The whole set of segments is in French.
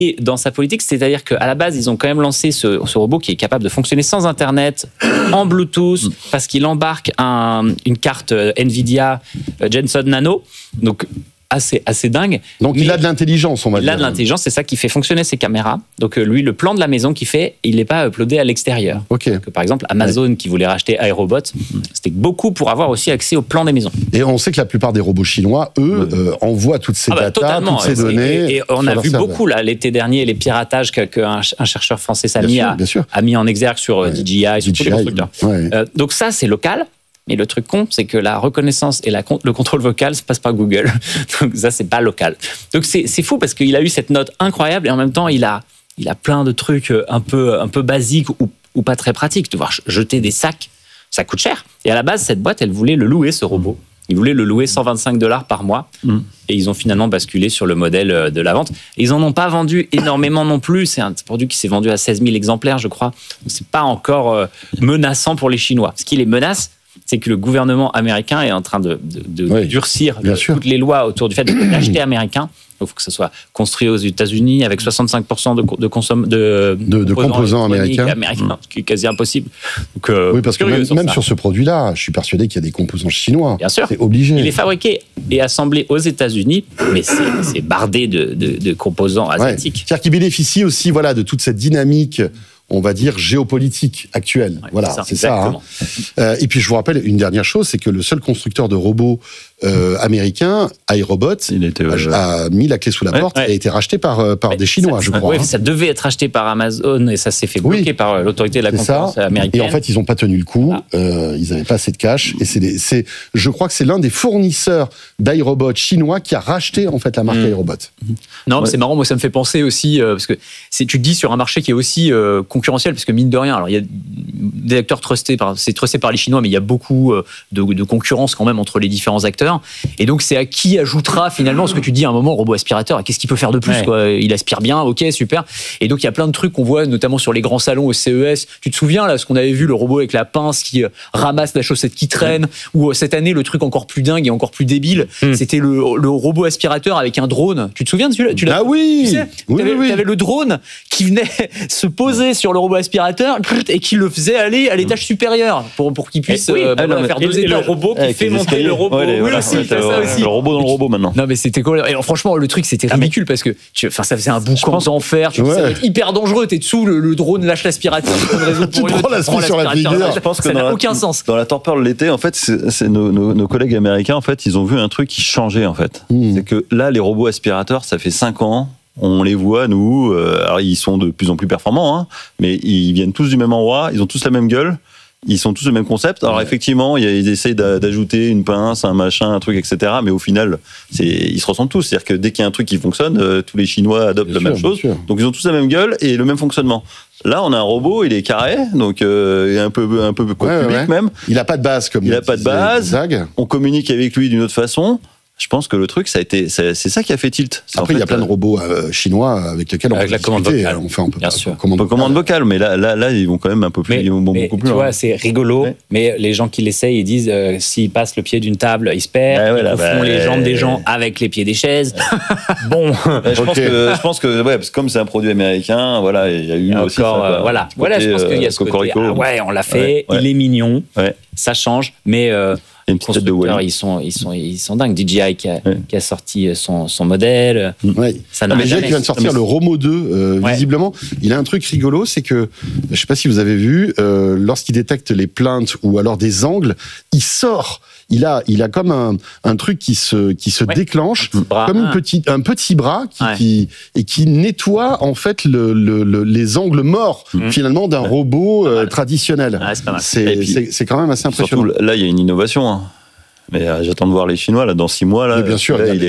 dans sa politique, c'est-à-dire qu'à la base, ils ont quand même lancé ce robot qui est capable de fonctionner sans Internet, en Bluetooth, parce qu'il embarque une carte NVIDIA Jensen Nano, donc assez dingue. Donc il a de l'intelligence, on va dire. Il a de l'intelligence, c'est ça qui fait fonctionner ses caméras. Donc lui, le plan de la maison qu'il fait, il n'est pas uploadé à l'extérieur. Okay. Donc, par exemple, Amazon qui voulait racheter iRobot, c'était beaucoup pour avoir aussi accès au plan des maisons. Et on sait que la plupart des robots chinois, eux, envoient toutes ces datas, toutes ces données. Et on a vu beaucoup là l'été dernier les piratages qu'un chercheur français Samy a mis en exergue sur DJI, sur tous les constructeurs. Donc ça, c'est local. Mais le truc con, c'est que la reconnaissance et le contrôle vocal se passe par Google. Donc ça, c'est pas local. Donc c'est fou parce qu'il a eu cette note incroyable et en même temps, il a plein de trucs un peu basiques ou pas très pratiques. Tu vois, jeter des sacs, ça coûte cher. Et à la base, cette boîte, elle voulait le louer, ce robot. Ils voulaient le louer $125 par mois. Et ils ont finalement basculé sur le modèle de la vente. Et ils n'en ont pas vendu énormément non plus. C'est un produit qui s'est vendu à 16 000 exemplaires, je crois. Donc c'est pas encore menaçant pour les Chinois. Ce qui les menace, c'est que le gouvernement américain est en train de durcir toutes les lois autour du fait d'acheter américain. Il faut que ça soit construit aux États-Unis avec 65% de composants américains, ce qui est quasi impossible. Donc, oui, parce que même sur ce produit-là, je suis persuadé qu'il y a des composants chinois. Bien sûr. C'est obligé. Il est fabriqué et assemblé aux États-Unis, mais c'est bardé de composants asiatiques. C'est-à-dire qu'il bénéficie aussi de toute cette dynamique, on va dire, géopolitique actuelle. C'est ça. Et puis, je vous rappelle une dernière chose, c'est que le seul constructeur de robots américain, iRobot, a mis la clé sous la porte et a été racheté par des Chinois, je crois. Oui, ça devait être acheté par Amazon et ça s'est fait bloquer par l'autorité de la concurrence américaine. Et en fait, ils n'ont pas tenu le coup. Ils n'avaient pas assez de cash. Et je crois que c'est l'un des fournisseurs d'iRobot chinois qui a racheté en fait la marque iRobot. Non, mais c'est marrant. Moi, ça me fait penser aussi parce que tu te dis sur un marché qui est aussi concurrentiel, parce que mine de rien, alors il y a des acteurs trustés, c'est trusté par les Chinois, mais il y a beaucoup de concurrence quand même entre les différents acteurs. Et donc, c'est à qui ajoutera finalement, ce que tu dis à un moment, le robot aspirateur, qu'est-ce qu'il peut faire de plus quoi. Il aspire bien, ok, super. Et donc, il y a plein de trucs qu'on voit, notamment sur les grands salons au CES. Tu te souviens, là, ce qu'on avait vu, le robot avec la pince qui ramasse la chaussette qui traîne, ou cette année, le truc encore plus dingue et encore plus débile, c'était le robot aspirateur avec un drone. Tu te souviens de celui-là? Ah oui, tu sais, t'avais le drone qui venait se poser sur le robot aspirateur et qui le faisait aller à l'étage supérieur pour qu'il puisse faire 2 étages. Et le robot qui fait monter le robot. Le robot dans le robot maintenant. Non mais c'était cool. Et franchement le truc c'était ridicule parce que ça faisait un boucan d'enfer. Ça va être hyper dangereux. T'es dessous, le drone lâche l'aspirateur. Tu prends l'aspirateur sur la figure. Je pense que ça n'a aucun sens. Dans la torpeur de l'été, en fait, c'est nos collègues américains, en fait, ils ont vu un truc qui changeait en fait. C'est que là, les robots aspirateurs, ça fait 5 ans. On les voit, nous. Alors ils sont de plus en plus performants, mais ils viennent tous du même endroit. Ils ont tous la même gueule. Ils sont tous le même concept. Alors effectivement, ils essayent d'ajouter une pince, un machin, un truc, etc. Mais au final, ils se ressemblent tous. C'est-à-dire que dès qu'il y a un truc qui fonctionne, tous les Chinois adoptent la même chose. Donc ils ont tous la même gueule et le même fonctionnement. Là, on a un robot, il est carré, donc un peu cubique même. Il n'a pas de base comme. Il n'a pas de base. On communique avec lui d'une autre façon. Je pense que le truc, c'est ça qui a fait tilt. Après, il y a plein de robots chinois avec lesquels on peut discuter. Bien sûr. Commande vocale, mais là, ils vont quand même un peu plus. Ils vont beaucoup plus. Tu vois, c'est rigolo, mais les gens qui l'essayent, ils disent s'ils passent le pied d'une table, ils se perdent. Ils font les jambes des gens avec les pieds des chaises. Bon. Je pense que parce que comme c'est un produit américain, voilà, il y a eu aussi ça. Voilà, je pense qu'il y a ce côté. On l'a fait. Il est mignon. Ça change, mais. Les constructeurs, ils sont dingues. DJI qui a sorti son modèle. Ça n'a DJI qui vient de sortir le Romo 2, visiblement. Il a un truc rigolo, c'est que, je ne sais pas si vous avez vu, lorsqu'il détecte les plaintes ou alors des angles, il sort. Il a comme un truc qui se déclenche, comme un petit bras qui nettoie en fait les angles morts finalement d'un robot traditionnel. C'est quand même assez impressionnant. Surtout, là, il y a une innovation. Mais j'attends de voir les Chinois là dans 6 mois là. Mais bien sûr, là,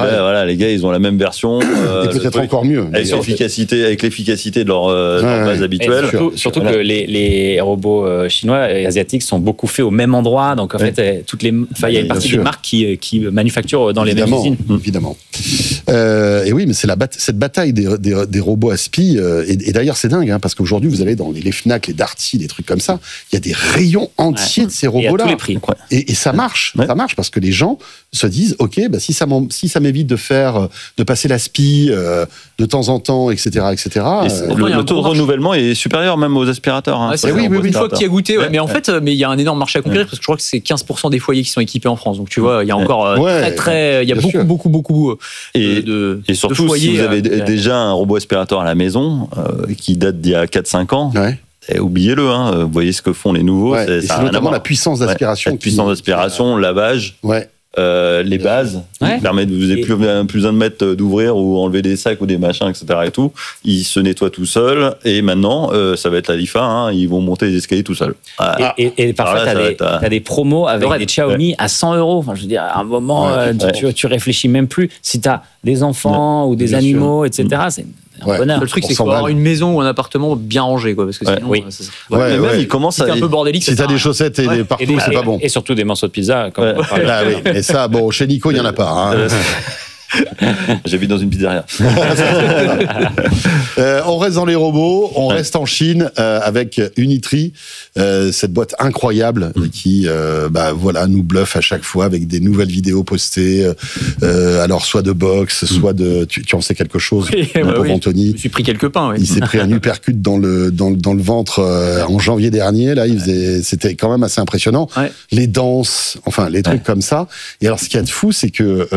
les gars, ils ont la même version. Et peut-être encore mieux. Avec l'efficacité de leur base habituelle. Surtout que les robots chinois et asiatiques sont beaucoup faits au même endroit. Donc en fait, il y a une partie des marques qui manufacturent dans les mêmes usines. Évidemment. Et oui, mais c'est cette bataille des robots aspi. Et d'ailleurs, c'est dingue, parce qu'aujourd'hui, vous allez dans les Fnac, les Darty, des trucs comme ça, il y a des rayons entiers de ces robots-là. Et à tous les prix. Et ça marche, ça marche parce que les gens se disent, ok, si ça m'évite de passer l'aspi de temps en temps, etc., etc. Le taux de renouvellement est supérieur même aux aspirateurs. Oui, une fois que tu y as goûté. Mais en fait, il y a un énorme marché à conquérir parce que je crois que c'est 15% des foyers qui sont équipés en France. Donc tu vois, il y a encore il y a beaucoup de et surtout, de foyers, si vous avez déjà un robot aspirateur à la maison qui date d'il y a 4-5 ans, oubliez-le, vous voyez ce que font les nouveaux. C'est notamment la puissance d'aspiration. La puissance d'aspiration, lavage. Les bases permettent, vous n'avez plus besoin de mettre, d'ouvrir ou enlever des sacs ou des machins, etc. et tout. Il se nettoie tout seul. Et maintenant, ça va être la LIFA. Ils vont monter les escaliers tout seuls. Et parfois, t'as des promos avec des Xiaomi à 100 €. Enfin, je veux dire, à un moment, tu réfléchis même plus. Si t'as des enfants ou des animaux, etc., c'est un bonheur. Le truc, c'est qu'il faut avoir une maison ou un appartement bien rangé, parce que sinon, même il commence à un peu bordélique. Si t'as des chaussettes et partout, c'est pas bon. Et surtout des morceaux de pizza. Et ça, bon, chez Nico, il n'y en a pas. J'habite dans une pizzeria. On reste dans les robots, on reste en Chine avec Unitree, cette boîte incroyable qui nous bluffe à chaque fois avec des nouvelles vidéos postées, alors soit de boxe, soit de... Tu en sais quelque chose, Anthony. Je me suis pris quelques pains. Il s'est pris un uppercut dans le ventre en janvier dernier. Là, c'était quand même assez impressionnant. Les danses, enfin les trucs comme ça. Et alors, ce qu'il y a de fou, c'est que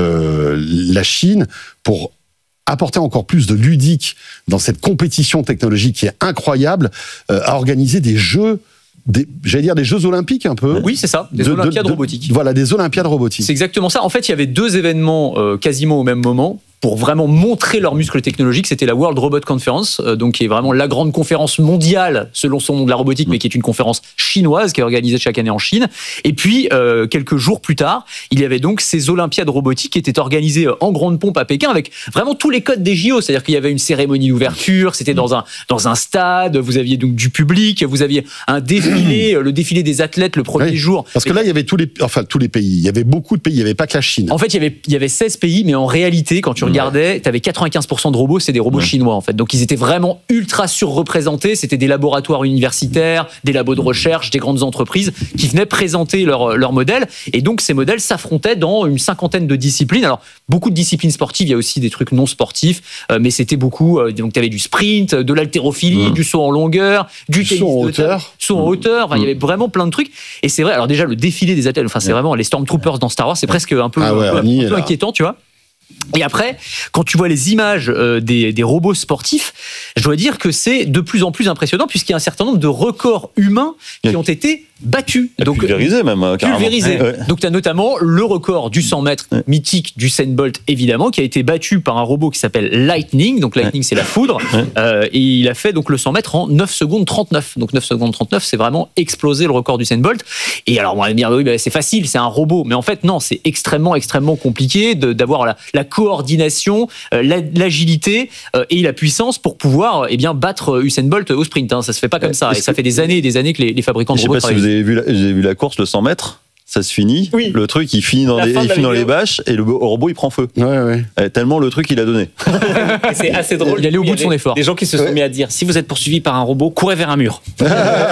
la Chine, pour apporter encore plus de ludique dans cette compétition technologique qui est incroyable, a organisé des jeux, des jeux olympiques un peu. Oui, c'est ça, des Olympiades robotiques. Voilà, des Olympiades robotiques. C'est exactement ça. En fait, il y avait 2 événements quasiment au même moment pour vraiment montrer leurs muscles technologiques. C'était la World Robot Conference, donc qui est vraiment la grande conférence mondiale selon son nom de la robotique, mais qui est une conférence chinoise qui est organisée chaque année en Chine. Et puis, quelques jours plus tard, il y avait donc ces Olympiades robotiques qui étaient organisées en grande pompe à Pékin avec vraiment tous les codes des JO. C'est-à-dire qu'il y avait une cérémonie d'ouverture, c'était dans un stade, vous aviez donc du public, vous aviez un défilé, le défilé des athlètes le premier jour. Parce que là, il y avait tous les pays. Il y avait beaucoup de pays. Il n'y avait pas que la Chine. En fait, il y avait 16 pays, mais en réalité, quand tu regardais, tu avais 95% de robots, c'est des robots chinois, en fait. Donc, ils étaient vraiment ultra surreprésentés. C'était des laboratoires universitaires, des labos de recherche, des grandes entreprises qui venaient présenter leurs modèles. Et donc, ces modèles s'affrontaient dans une 50aine de disciplines. Alors, beaucoup de disciplines sportives. Il y a aussi des trucs non sportifs, mais c'était beaucoup. Donc, tu avais du sprint, de l'haltérophilie, du saut en longueur, du tennis saut en hauteur. Saut en hauteur. Enfin, il y avait vraiment plein de trucs. Et c'est vrai. Alors, déjà, le défilé des athlètes, c'est vraiment les Stormtroopers dans Star Wars. C'est presque un peu inquiétant, tu vois. Et après, quand tu vois les images des robots sportifs, je dois dire que c'est de plus en plus impressionnant puisqu'il y a un certain nombre de records humains qui ont été battus. Donc pulvérisé même, carrément. Pulvérisé. Donc tu as notamment le record du 100 mètres mythique d'Usain Bolt, évidemment, qui a été battu par un robot qui s'appelle Lightning. Donc Lightning, c'est la foudre. Et il a fait donc le 100 mètres en 9 secondes 39. Donc 9 secondes 39, c'est vraiment explosé le record d'Usain Bolt. Et alors on va me dire, oui, c'est facile, c'est un robot. Mais en fait, non, c'est extrêmement compliqué d'avoir la coordination, l'agilité et la puissance pour pouvoir battre Usain Bolt au sprint. Ça se fait pas comme ça. Et ça fait des années et des années que les fabricants de robots travaillent. J'ai vu la course, le 100 mètres. Ça se finit. Oui. Le truc, il finit dans les bâches et le robot, il prend feu. Tellement le truc, il a donné. C'est assez drôle. Il allait au bout de son effort. Des gens qui se sont mis à dire, si vous êtes poursuivi par un robot, courez vers un mur. il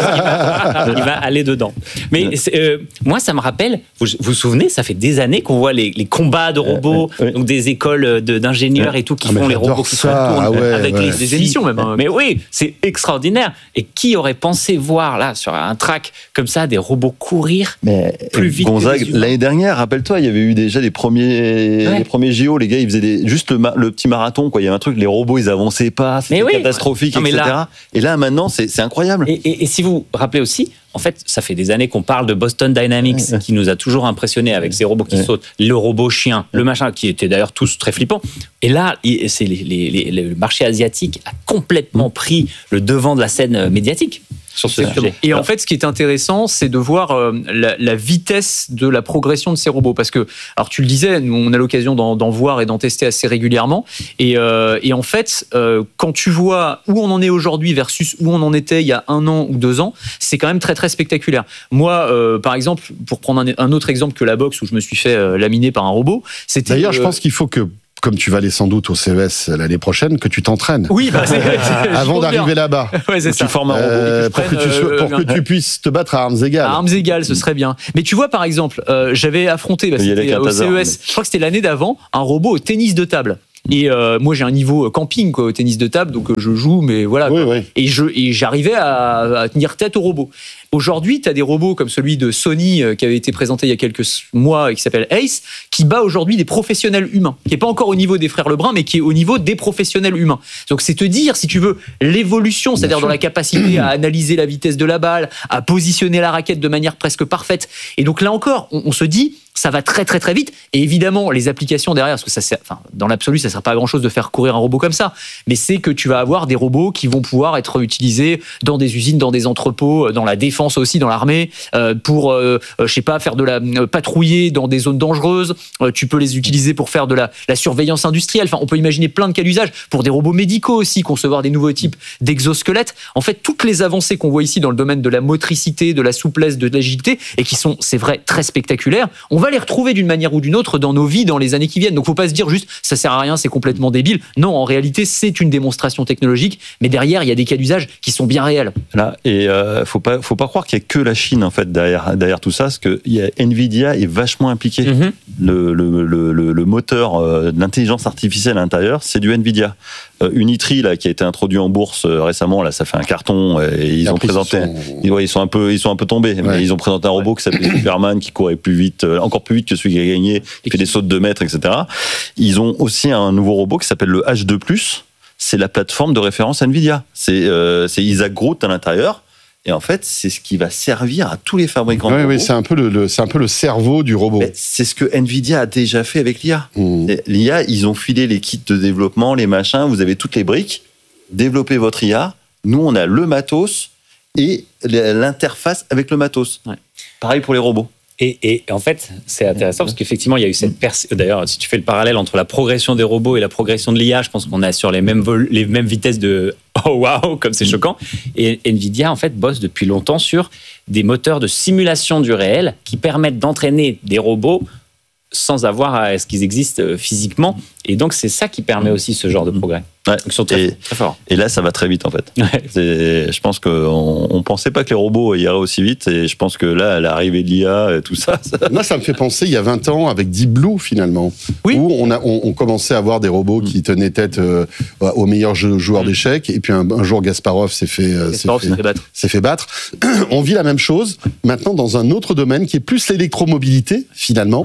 va aller dedans. Mais moi, ça me rappelle, vous vous souvenez, ça fait des années qu'on voit les combats de robots, donc des écoles d'ingénieurs et tout qui font les robots qui se retournent avec des émissions même. Mais oui, c'est extraordinaire. Et qui aurait pensé voir là, sur un track comme ça, des robots courir plus vite. Gonzague, l'année dernière, rappelle-toi, il y avait eu déjà les premiers JO, les gars, ils faisaient juste le petit marathon, quoi. Il y avait un truc, les robots, ils avançaient pas, c'était catastrophique, etc. Et là, maintenant, c'est incroyable. Et si vous vous rappelez aussi, en fait, ça fait des années qu'on parle de Boston Dynamics, qui nous a toujours impressionnés avec ces robots qui sautent, le robot chien, le machin, qui étaient d'ailleurs tous très flippants. Et là, c'est le marché asiatique a complètement pris le devant de la scène médiatique. Sur ce sujet. Et en fait, ce qui est intéressant, c'est de voir la vitesse de la progression de ces robots. Parce que, alors tu le disais, nous, on a l'occasion d'en voir et d'en tester assez régulièrement. Et en fait, quand tu vois où on en est aujourd'hui versus où on en était il y a 1 an ou 2 ans, c'est quand même très, très spectaculaire. Moi, par exemple, pour prendre un autre exemple que la boxe où je me suis fait laminer par un robot, c'était... D'ailleurs, je pense qu'il faut que comme tu vas aller sans doute au CES l'année prochaine, que tu t'entraînes. Oui, avant d'arriver là-bas. Ouais, c'est ça. Tu formes un robot pour que tu puisses te battre à armes égales. À armes égales, ce serait bien. Mais tu vois, par exemple, j'avais affronté, c'était au CES, je crois que c'était l'année d'avant, un robot au tennis de table. Et moi, j'ai un niveau camping au tennis de table, donc je joue, mais voilà. Oui. Et j'arrivais à tenir tête au robot. Aujourd'hui, tu as des robots comme celui de Sony qui avait été présenté il y a quelques mois et qui s'appelle Ace, qui bat aujourd'hui des professionnels humains, qui n'est pas encore au niveau des frères Lebrun, mais qui est au niveau des professionnels humains. Donc c'est te dire, si tu veux, l'évolution, c'est-à-dire dans la capacité à analyser la vitesse de la balle, à positionner la raquette de manière presque parfaite. Et donc là encore, on se dit, ça va très très très vite. Et évidemment, les applications derrière, parce que dans l'absolu, ça ne sert pas à grand-chose de faire courir un robot comme ça, mais c'est que tu vas avoir des robots qui vont pouvoir être utilisés dans des usines, dans des entrepôts, dans la défense aussi, dans l'armée, pour, je sais pas, faire de la patrouiller dans des zones dangereuses. Tu peux les utiliser pour faire de la surveillance industrielle. Enfin, on peut imaginer plein de cas d'usage pour des robots médicaux aussi, concevoir des nouveaux types d'exosquelettes. En fait, toutes les avancées qu'on voit ici dans le domaine de la motricité, de la souplesse, de l'agilité, et qui sont, c'est vrai, très spectaculaires, on va les retrouver d'une manière ou d'une autre dans nos vies dans les années qui viennent. Donc, faut pas se dire juste ça sert à rien, c'est complètement débile. Non, en réalité, c'est une démonstration technologique, mais derrière, il y a des cas d'usage qui sont bien réels. Là, et faut pas croire qu'il y a que la Chine en fait derrière tout ça, parce que Nvidia est vachement impliqué. Le moteur de l'intelligence artificielle à l'intérieur, c'est du Nvidia. Unitree là, qui a été introduit en bourse récemment, là, ça fait un carton et ils ont présenté. Ils sont un peu tombés, mais ils ont présenté un robot qui s'appelait Superman, qui courait plus vite, encore plus vite que celui qui a gagné, qui fait des sauts de 2 mètres, etc. Ils ont aussi un nouveau robot qui s'appelle le H2+. C'est la plateforme de référence Nvidia. C'est Isaac Groot à l'intérieur. Et en fait, c'est ce qui va servir à tous les fabricants de robots. Oui, c'est un peu le cerveau du robot. Mais c'est ce que Nvidia a déjà fait avec l'IA. L'IA, ils ont filé les kits de développement, les machins, vous avez toutes les briques, développez votre IA. Nous, on a le matos et l'interface avec le matos. Ouais. Pareil pour les robots. Et en fait, c'est intéressant parce qu'effectivement, il y a eu cette d'ailleurs, si tu fais le parallèle entre la progression des robots et la progression de l'IA, je pense qu'on est sur les mêmes vitesses de oh waouh, comme c'est choquant. Et Nvidia, en fait, bosse depuis longtemps sur des moteurs de simulation du réel qui permettent d'entraîner des robots sans avoir à ce qu'ils existent physiquement. Et donc, c'est ça qui permet aussi ce genre de progrès. Ouais. Ils sont très forts. Et là, ça va très vite, en fait. Ouais. Je pense qu'on ne pensait pas que les robots iraient aussi vite. Et je pense que là, l'arrivée de l'IA et tout ça... Moi, ça me fait penser, il y a 20 ans, avec Deep Blue, finalement. Oui. Où on commençait à avoir des robots qui tenaient tête aux meilleurs joueurs d'échecs. Et puis, un jour, Kasparov s'est fait battre. On vit la même chose, maintenant, dans un autre domaine qui est plus l'électromobilité, finalement.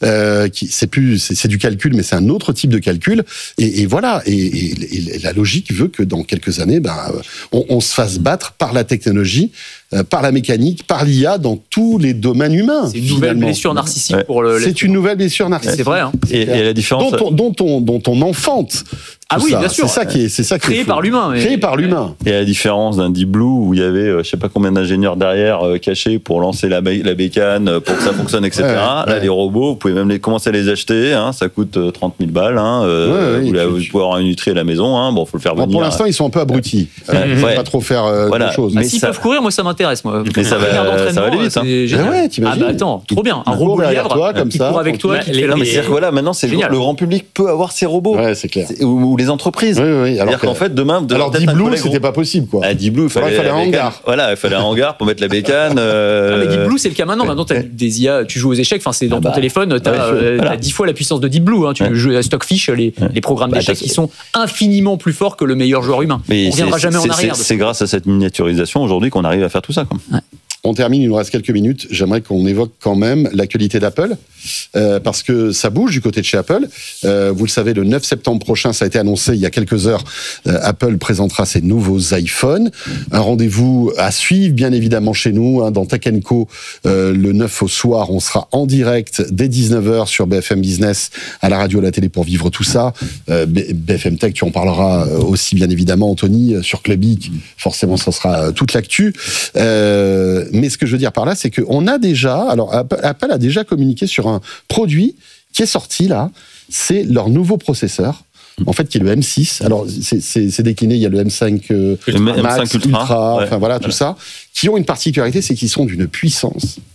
C'est du calcul, mais c'est un autre type de calcul. Et voilà. Et la logique veut que dans quelques années, on se fasse battre par la technologie, par la mécanique, par l'IA dans tous les domaines humains. C'est une nouvelle blessure narcissique pour le. C'est une nouvelle blessure narcissique. C'est vrai. Hein. Et la différence dont on enfante. Ah oui, bien sûr. C'est ça qui créé par l'humain. Créé par l'humain. Et à la différence d'un Deep Blue où il y avait, je sais pas combien d'ingénieurs derrière cachés pour lancer la bécane, pour que ça fonctionne, etc. Là, les robots, vous pouvez même commencer à les acheter. Ça coûte 30 000 balles. Vous pouvez avoir une Unitree à la maison. Bon, faut le faire venir. Pour l'instant, ils sont un peu abrutis. Ils ne vont pas trop faire de choses. S'ils peuvent courir, moi, ça m'intéresse. Mais ça va aller vite. Bah attends, trop bien. Un robot lièvre qui court avec toi. Maintenant, c'est le grand public peut avoir ces robots. Ouais, c'est clair. Ou les entreprises. Oui. C'est-à-dire qu'en fait, demain... Alors, Deep Blue, c'était pas possible, quoi. Deep Blue, il fallait un hangar. Voilà, il fallait un hangar pour mettre la bécane. Mais Deep Blue, c'est le cas maintenant. Maintenant, tu as des IA, tu joues aux échecs, c'est dans ton téléphone, tu as 10 fois la puissance de Deep Blue. Tu joues à Stockfish, les programmes d'échecs qui sont infiniment plus forts que le meilleur joueur humain. On ne reviendra jamais en arrière. C'est grâce à cette miniaturisation aujourd'hui qu'on arrive à faire tout ça. On termine, il nous reste quelques minutes. J'aimerais qu'on évoque quand même l'actualité d'Apple, parce que ça bouge du côté de chez Apple. Vous le savez, le 9 septembre prochain, ça a été annoncé il y a quelques heures, Apple présentera ses nouveaux iPhones. Un rendez-vous à suivre, bien évidemment, chez nous, dans Tech & Co. Le 9 au soir, on sera en direct dès 19h sur BFM Business, à la radio, à la télé pour vivre tout ça. BFM Tech, tu en parleras aussi, bien évidemment, Anthony, sur Clubic. Forcément, ça sera toute l'actu. Mais ce que je veux dire par là, c'est qu'on a déjà... Alors, Apple a déjà communiqué sur un produit qui est sorti, là. C'est leur nouveau processeur, en fait, qui est le M6. Alors, c'est décliné, il y a le M5 Max, M5 Ultra, enfin voilà, tout ça, qui ont une particularité, c'est qu'ils sont d'une puissance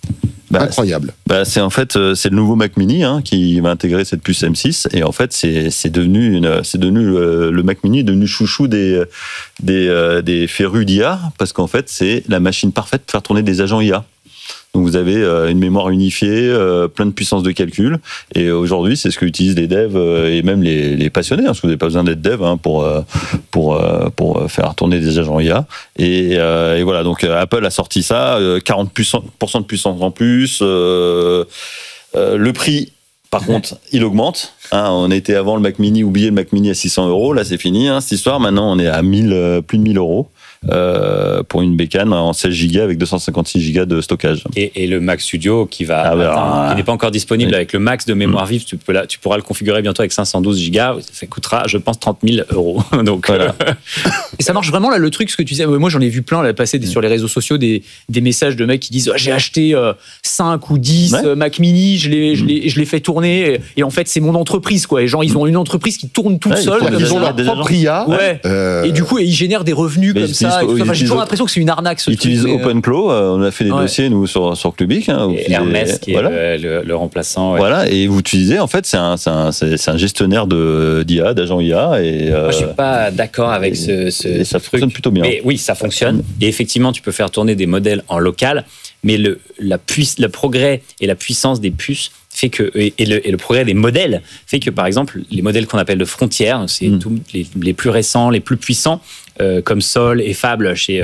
Incroyable. C'est en fait c'est le nouveau Mac Mini qui va intégrer cette puce M6 et en fait c'est devenu le Mac Mini est devenu chouchou des férus d'IA parce qu'en fait c'est la machine parfaite pour faire tourner des agents IA. Donc vous avez une mémoire unifiée, plein de puissance de calcul. Et aujourd'hui, c'est ce que utilisent les devs et même les passionnés, parce que vous n'avez pas besoin d'être dev pour faire tourner des agents IA. Et voilà, donc Apple a sorti ça, 40% de puissance en plus. Le prix, par contre, il augmente. On était avant le Mac Mini, oubliez le Mac Mini à 600 €. Là, c'est fini, cette histoire. Maintenant, on est à plus de 1000 €. Pour une bécane en 16 Go avec 256 Go de stockage. Et le Mac Studio qui n'est pas encore disponible avec le max de mémoire vive, tu pourras le configurer bientôt avec 512 Go. Ça coûtera, je pense, 30 000 €. Donc, voilà. Et ça marche vraiment là, le truc, ce que tu disais. Moi, j'en ai vu plein là, passer sur les réseaux sociaux des messages de mecs qui disent j'ai acheté 5 ou 10 Mac Mini, je l'ai fait tourner. Et en fait, c'est mon entreprise, quoi. Et genre, ils ont une entreprise qui tourne toute seule. Ils ont leur propre IA. Et du coup, ils génèrent des revenus comme ça. J'ai toujours l'impression que c'est une arnaque. Ils utilisent OpenClaw. On a fait des dossiers, nous, sur Clubic. Et Hermès, qui est le remplaçant. Ouais. Voilà, et vous utilisez, en fait, c'est un gestionnaire d'IA, d'agents IA. Et, moi, je suis pas d'accord avec ce ça truc. Fonctionne plutôt bien. Mais oui, ça fonctionne. Et effectivement, tu peux faire tourner des modèles en local. Mais le progrès et la puissance des puces fait que, et le progrès des modèles fait que, par exemple, les modèles qu'on appelle de frontières, c'est tous les plus récents, les plus puissants, comme Sol et Fable chez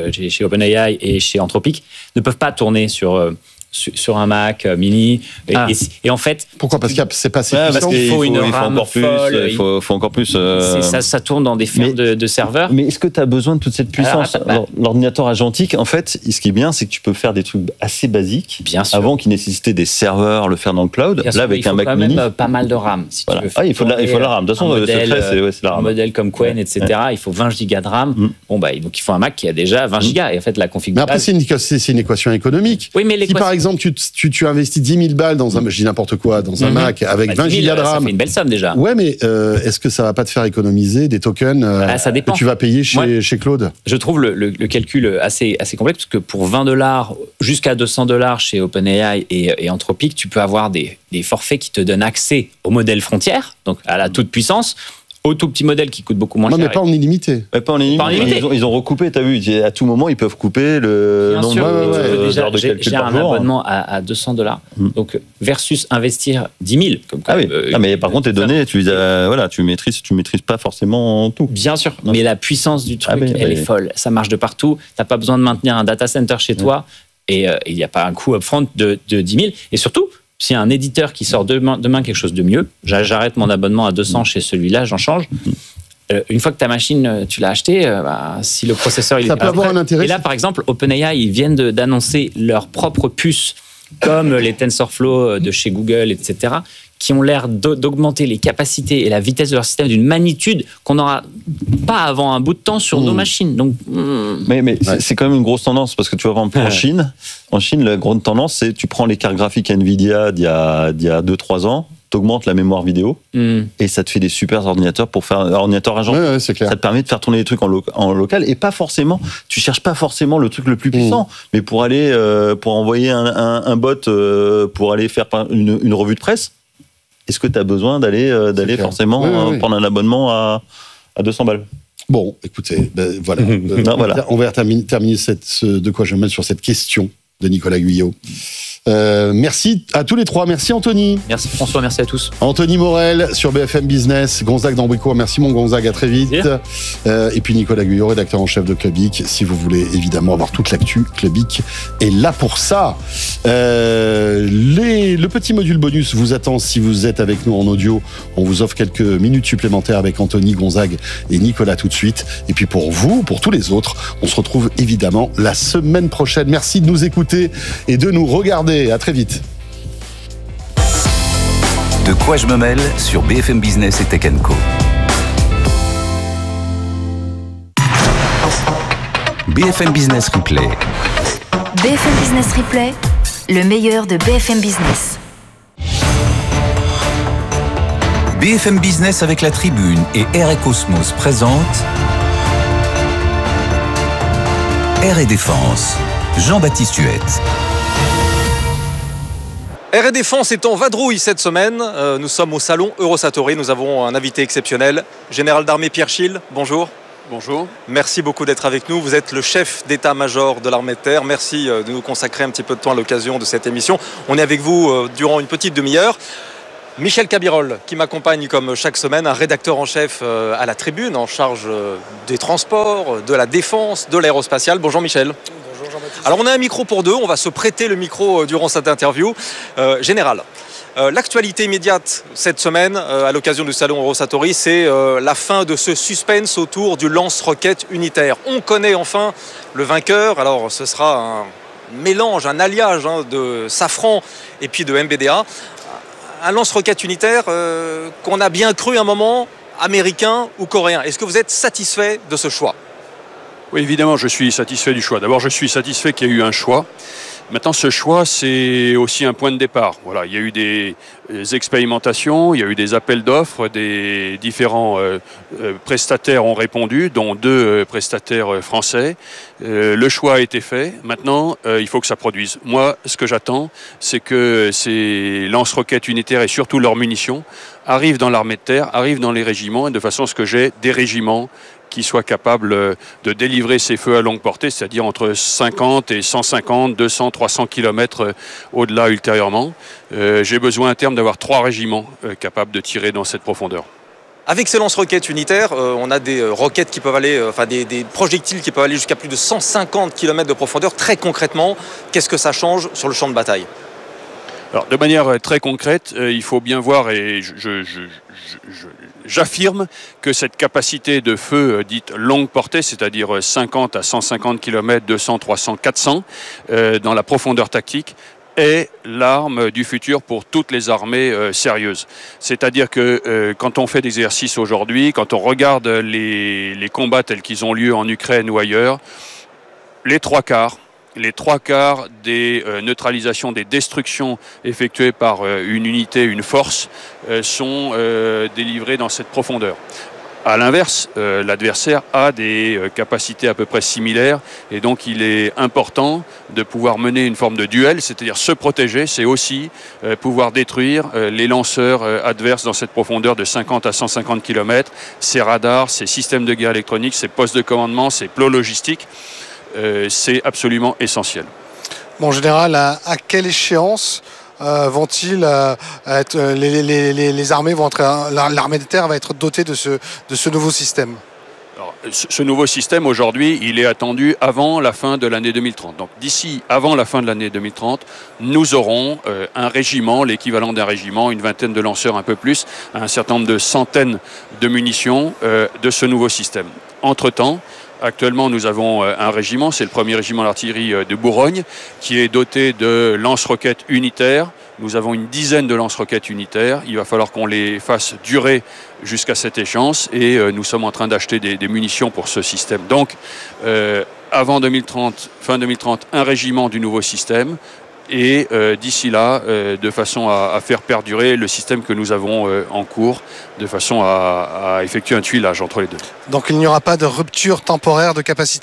OpenAI et chez Anthropic, ne peuvent pas tourner sur un Mac Mini. Et en fait... Pourquoi ? Parce que c'est pas assez puissant. Parce qu'il faut une RAM folle. Il faut encore plus... Ça tourne dans des fermes de serveurs. Mais est-ce que tu as besoin de toute cette puissance ? L'ordinateur agentique, en fait, ce qui est bien, c'est que tu peux faire des trucs assez basiques. Bien sûr. Avant qu'il nécessitait des serveurs, le faire dans le cloud. Bien là, avec un Mac Mini... Il faut quand même pas mal de RAM. Si tu veux il faut de la RAM. De toute façon, le secret, c'est la RAM. Un modèle comme Qwen, etc., il faut 20 Go de RAM. Donc il faut un Mac qui a déjà 20 Go. Et en fait, la configuration... Mais après, c'est une équation économique. Oui, mais si par exemple, tu investis 10 000 balles dans je dis n'importe quoi, dans un Mac avec 20 Go de RAM. Ça fait une belle somme déjà. Ouais, mais est-ce que ça va pas te faire économiser des tokens que tu vas payer chez Claude ? Je trouve le calcul assez complexe parce que pour $20 jusqu'à $200 chez OpenAI et Anthropic, tu peux avoir des forfaits qui te donnent accès au modèle frontière, donc à la toute puissance, au tout petit modèle qui coûte beaucoup moins cher. Non, mais pas en illimité. Pas en illimité. Ils ont recoupé, t'as vu, à tout moment, ils peuvent couper le nombre de déjà, de calcul j'ai un abonnement à $200, donc versus investir 10 000. Comme mais par contre, tes données, tu maîtrises pas forcément tout. Bien sûr, mais la puissance du truc, elle est folle. Ça marche de partout. T'as pas besoin de maintenir un data center chez toi et il n'y a pas un coût upfront de 10 000. Et surtout, s'il y a un éditeur qui sort demain quelque chose de mieux, j'arrête mon abonnement à 200 chez celui-là, j'en change. Une fois que ta machine, tu l'as achetée, si le processeur... Ça peut avoir un intérêt. Et là, par exemple, OpenAI, ils viennent d'annoncer leur propre puce, comme les TensorFlow de chez Google, etc., qui ont l'air d'augmenter les capacités et la vitesse de leur système d'une magnitude qu'on n'aura pas avant un bout de temps sur nos machines. Donc, Mais c'est quand même une grosse tendance, parce que tu vois, par exemple, en Chine, la grande tendance, c'est tu prends les cartes graphiques NVIDIA d'il y a 2-3 ans, t'augmentes la mémoire vidéo, et ça te fait des super ordinateurs pour faire un ordinateur agent. C'est clair. Ça te permet de faire tourner des trucs en local, et pas forcément, tu cherches pas forcément le truc le plus puissant, mais pour aller, pour envoyer un bot, pour aller faire une revue de presse. Est-ce que tu as besoin d'aller forcément prendre un abonnement à 200 balles ? Bon, écoutez, voilà. On va terminer de quoi je me mets sur cette question de Nicolas Guyot. Merci à tous les trois. Merci Anthony. Merci François, merci à tous. Anthony Morel sur BFM Business, Gonzague d'Ambricourt. Merci mon Gonzague, à très vite. Et puis Nicolas Guyot, rédacteur en chef de Clubic. Si vous voulez évidemment avoir toute l'actu, Clubic est là pour ça. Le petit module bonus vous attend si vous êtes avec nous en audio. On vous offre quelques minutes supplémentaires avec Anthony, Gonzague et Nicolas tout de suite. Et puis pour vous, pour tous les autres, on se retrouve évidemment la semaine prochaine. Merci de nous écouter et de nous regarder. À très vite. De quoi je me mêle sur BFM Business et Tech & Co. BFM Business Replay. BFM Business Replay, le meilleur de BFM Business. BFM Business avec La Tribune et Air & Cosmos présente Air & Défense. Jean-Baptiste Huette. Air et Défense est en vadrouille cette semaine. Nous sommes au salon Eurosatory. Nous avons un invité exceptionnel, Général d'armée Pierre Schill. Bonjour. Bonjour. Merci beaucoup d'être avec nous. Vous êtes le chef d'état-major de l'armée de terre. Merci de nous consacrer un petit peu de temps à l'occasion de cette émission. On est avec vous durant une petite demi-heure. Michel Cabirol, qui m'accompagne comme chaque semaine, un rédacteur en chef à la Tribune, en charge des transports, de la défense, de l'aérospatiale. Bonjour Michel. Bonjour Jean-Baptiste. Alors on a un micro pour deux, on va se prêter le micro durant cette interview. Général, l'actualité immédiate cette semaine, à l'occasion du salon Eurosatory, c'est la fin de ce suspense autour du lance-roquette unitaire. On connaît enfin le vainqueur, alors ce sera un mélange, un alliage de Safran et puis de MBDA. Un lance-roquette unitaire qu'on a bien cru un moment américain ou coréen. Est-ce que vous êtes satisfait de ce choix ? Oui, évidemment, je suis satisfait du choix. D'abord, je suis satisfait qu'il y ait eu un choix. Maintenant, ce choix, c'est aussi un point de départ. Voilà, il y a eu des expérimentations, il y a eu des appels d'offres, des différents prestataires ont répondu, dont 2 prestataires français. Le choix a été fait. Maintenant, il faut que ça produise. Moi, ce que j'attends, c'est que ces lance-roquettes unitaires et surtout leurs munitions arrivent dans l'armée de terre, arrivent dans les régiments, et de façon à ce que j'ai des régiments qui soient capables de délivrer ces feux à longue portée, c'est-à-dire entre 50 et 150, 200, 300 km au-delà ultérieurement. J'ai besoin à terme d'avoir 3 régiments capables de tirer dans cette profondeur. Avec ces lance-roquettes unitaires, on a des roquettes qui peuvent aller, des projectiles qui peuvent aller jusqu'à plus de 150 km de profondeur. Très concrètement, qu'est-ce que ça change sur le champ de bataille ? Alors, de manière très concrète, il faut bien voir, et j'affirme que cette capacité de feu dite longue portée, c'est-à-dire 50 à 150 km, 200, 300, 400, dans la profondeur tactique, est l'arme du futur pour toutes les armées sérieuses. C'est-à-dire que quand on fait des exercices aujourd'hui, quand on regarde les combats tels qu'ils ont lieu en Ukraine ou ailleurs, les trois quarts des neutralisations, des destructions effectuées par une unité, une force, sont délivrées dans cette profondeur. À l'inverse, l'adversaire a des capacités à peu près similaires et donc il est important de pouvoir mener une forme de duel, c'est-à-dire se protéger, c'est aussi pouvoir détruire les lanceurs adverses dans cette profondeur de 50 à 150 km, ces radars, ces systèmes de guerre électronique, ces postes de commandement, ces plots logistiques. C'est absolument essentiel. Bon, général, à quelle échéance vont-ils être, les armées vont être, l'armée de terre va être dotée de ce nouveau système ? Alors, ce nouveau système, aujourd'hui, il est attendu avant la fin de l'année 2030. Donc, d'ici avant la fin de l'année 2030, nous aurons un régiment, l'équivalent d'un régiment, une vingtaine de lanceurs, un peu plus, un certain nombre de centaines de munitions de ce nouveau système. Entre-temps, actuellement, nous avons un régiment, c'est le premier régiment d'artillerie de Bourgogne, qui est doté de lance-roquettes unitaires. Nous avons une dizaine de lance-roquettes unitaires. Il va falloir qu'on les fasse durer jusqu'à cette échéance et nous sommes en train d'acheter des munitions pour ce système. Donc, avant 2030, fin 2030, un régiment du nouveau système. Et d'ici là, de façon à faire perdurer le système que nous avons en cours, de façon à effectuer un tuilage entre les deux. Donc il n'y aura pas de rupture temporaire de capacité ?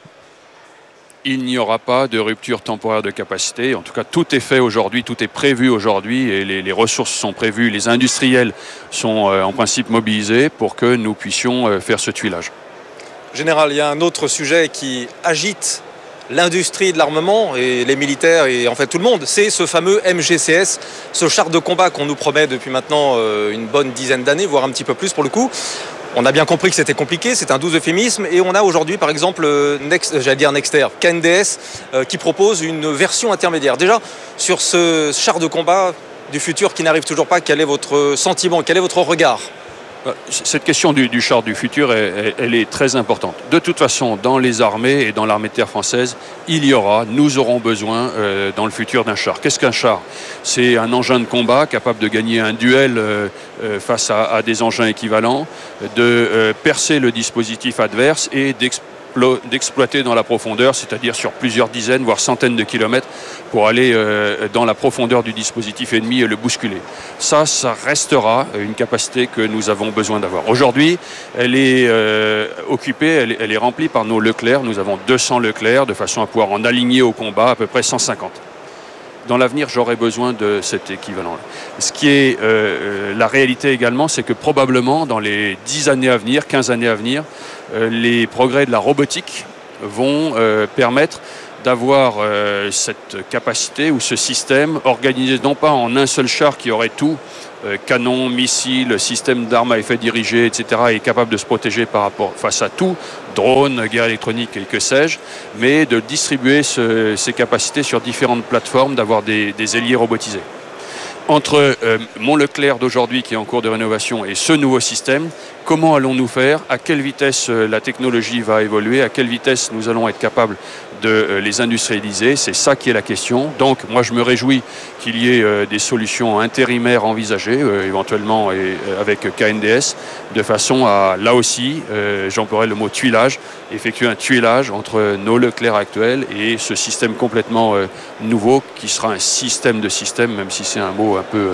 Il n'y aura pas de rupture temporaire de capacité. En tout cas, tout est fait aujourd'hui, tout est prévu aujourd'hui et les ressources sont prévues. Les industriels sont en principe mobilisés pour que nous puissions faire ce tuilage. Général, il y a un autre sujet qui agite l'industrie de l'armement et les militaires et en fait tout le monde, c'est ce fameux MGCS, ce char de combat qu'on nous promet depuis maintenant une bonne dizaine d'années, voire un petit peu plus pour le coup. On a bien compris que c'était compliqué, c'est un doux euphémisme et on a aujourd'hui par exemple Nexter, KNDS qui propose une version intermédiaire. Déjà sur ce char de combat du futur qui n'arrive toujours pas, quel est votre sentiment, quel est votre regard ? Cette question du char du futur, elle est très importante. De toute façon, dans les armées et dans l'armée de terre française, nous aurons besoin dans le futur d'un char. Qu'est-ce qu'un char ? C'est un engin de combat capable de gagner un duel face à des engins équivalents, de percer le dispositif adverse et d'exploiter dans la profondeur, c'est-à-dire sur plusieurs dizaines, voire centaines de kilomètres, pour aller dans la profondeur du dispositif ennemi et le bousculer. Ça restera une capacité que nous avons besoin d'avoir. Aujourd'hui, elle est occupée, elle est remplie par nos Leclerc. Nous avons 200 Leclerc, de façon à pouvoir en aligner au combat à peu près 150. dans l'avenir, j'aurai besoin de cet équivalent. Ce qui est la réalité également, c'est que probablement dans les 10 années à venir, 15 années à venir, les progrès de la robotique vont permettre d'avoir cette capacité ou ce système organisé non pas en un seul char qui aurait tout, canon, missiles, système d'armes à effet dirigé, etc., et capable de se protéger face à tout, drone, guerre électronique et que sais-je, mais de distribuer ces capacités sur différentes plateformes, d'avoir des ailiers robotisés. Entre Mont-Leclerc d'aujourd'hui qui est en cours de rénovation et ce nouveau système, comment allons-nous faire? À quelle vitesse la technologie va évoluer? À quelle vitesse nous allons être capables de les industrialiser? C'est ça qui est la question. Donc moi je me réjouis qu'il y ait des solutions intérimaires envisagées, éventuellement avec KNDS, de façon à, là aussi, j'emploierai le mot tuilage, effectuer un tuilage entre nos Leclerc actuels et ce système complètement nouveau qui sera un système de système, même si c'est un mot un peu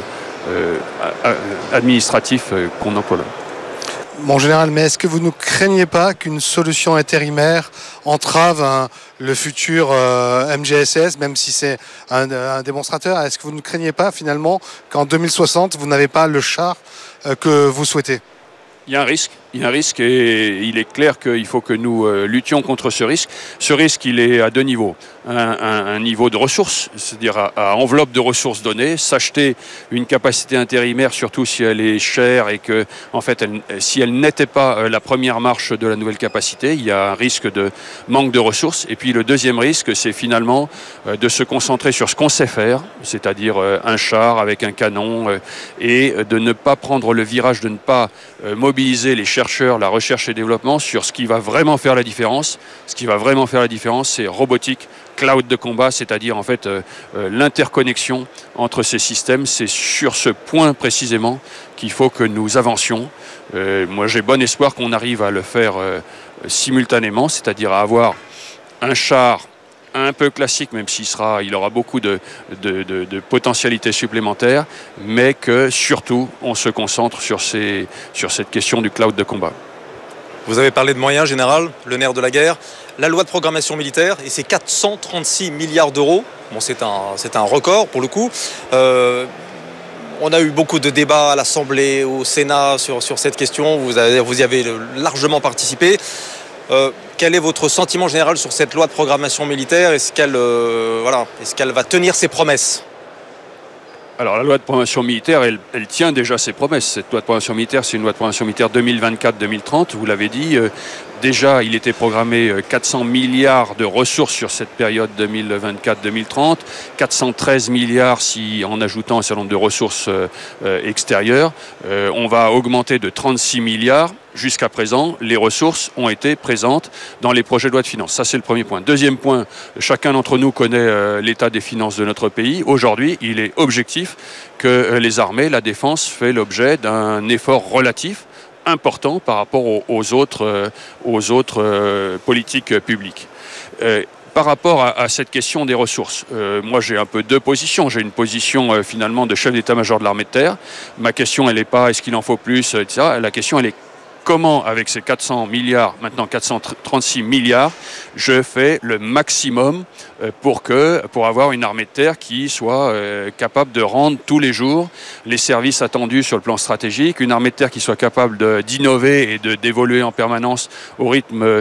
administratif qu'on emploie là. Mon général, mais est-ce que vous ne craignez pas qu'une solution intérimaire entrave le futur MGSS, même si c'est un démonstrateur? Est-ce que vous ne craignez pas finalement qu'en 2060, vous n'avez pas le char que vous souhaitez? Il y a un risque et il est clair qu'il faut que nous luttions contre ce risque. Ce risque, il est à deux niveaux. Un niveau de ressources, c'est-à-dire à enveloppe de ressources données, s'acheter une capacité intérimaire, surtout si elle est chère et que, en fait, si elle n'était pas la première marche de la nouvelle capacité, il y a un risque de manque de ressources. Et puis le deuxième risque, c'est finalement de se concentrer sur ce qu'on sait faire, c'est-à-dire un char avec un canon, et de ne pas prendre le virage, de ne pas mobiliser les chercheurs, la recherche et développement sur ce qui va vraiment faire la différence. Ce qui va vraiment faire la différence, c'est robotique, cloud de combat, c'est-à-dire en fait l'interconnexion entre ces systèmes. C'est sur ce point précisément qu'il faut que nous avancions. Moi, j'ai bon espoir qu'on arrive à le faire simultanément, c'est-à-dire à avoir un char un peu classique, même il aura beaucoup de potentialités supplémentaires, mais que surtout on se concentre sur cette question du cloud de combat. Vous avez parlé de moyens, général, le nerf de la guerre. La loi de programmation militaire et ses 436 milliards d'euros, bon, c'est un record pour le coup. On a eu beaucoup de débats à l'Assemblée, au Sénat sur cette question, vous y avez largement participé. Quel est votre sentiment général sur cette loi de programmation militaire? Est-ce qu'elle va tenir ses promesses? Alors la loi de programmation militaire, elle tient déjà ses promesses. Cette loi de programmation militaire, c'est une loi de programmation militaire 2024-2030, vous l'avez dit. Déjà, il était programmé 400 milliards de ressources sur cette période 2024-2030, 413 milliards en ajoutant un certain nombre de ressources extérieures. On va augmenter de 36 milliards. Jusqu'à présent, les ressources ont été présentes dans les projets de loi de finances. Ça, c'est le premier point. Deuxième point, chacun d'entre nous connaît l'état des finances de notre pays. Aujourd'hui, il est objectif que les armées, la défense, fait l'objet d'un effort relatif important par rapport aux autres politiques publiques. Par rapport à cette question des ressources, moi j'ai un peu deux positions. J'ai une position finalement de chef d'état-major de l'armée de terre. Ma question, elle n'est pas est-ce qu'il en faut plus, etc. La question, elle est comment, avec ces 400 milliards, maintenant 436 milliards, je fais le maximum pour avoir une armée de terre qui soit capable de rendre tous les jours les services attendus sur le plan stratégique, une armée de terre qui soit capable d'innover et d'évoluer en permanence au rythme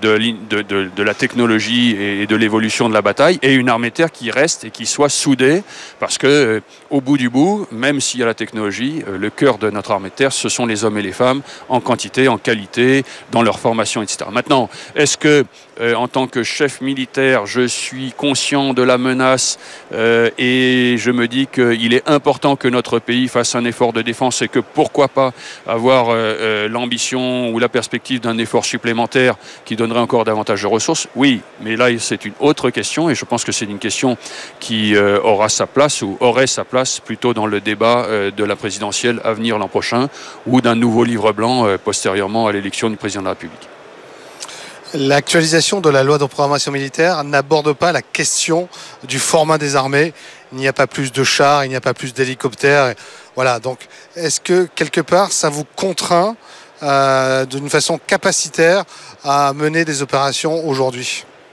de la technologie et de l'évolution de la bataille, et une armée de terre qui reste et qui soit soudée, parce que au bout du bout, même s'il y a la technologie, le cœur de notre armée de terre, ce sont les hommes et les femmes en quantité, en qualité, dans leur formation, etc. Maintenant, est-ce que en tant que chef militaire, je suis conscient de la menace et je me dis qu'il est important que notre pays fasse un effort de défense et que pourquoi pas avoir l'ambition ou la perspective d'un effort supplémentaire qui donnerait encore davantage de ressources? Oui, mais là c'est une autre question et je pense que c'est une question qui aura sa place ou aurait sa place plutôt dans le débat de la présidentielle à venir l'an prochain ou d'un nouveau livre blanc postérieurement à l'élection du président de la République. L'actualisation de la loi de programmation militaire n'aborde pas la question du format des armées. Il n'y a pas plus de chars, il n'y a pas plus d'hélicoptères. Voilà, donc est-ce que quelque part ça vous contraint d'une façon capacitaire à mener des opérations aujourd'hui ?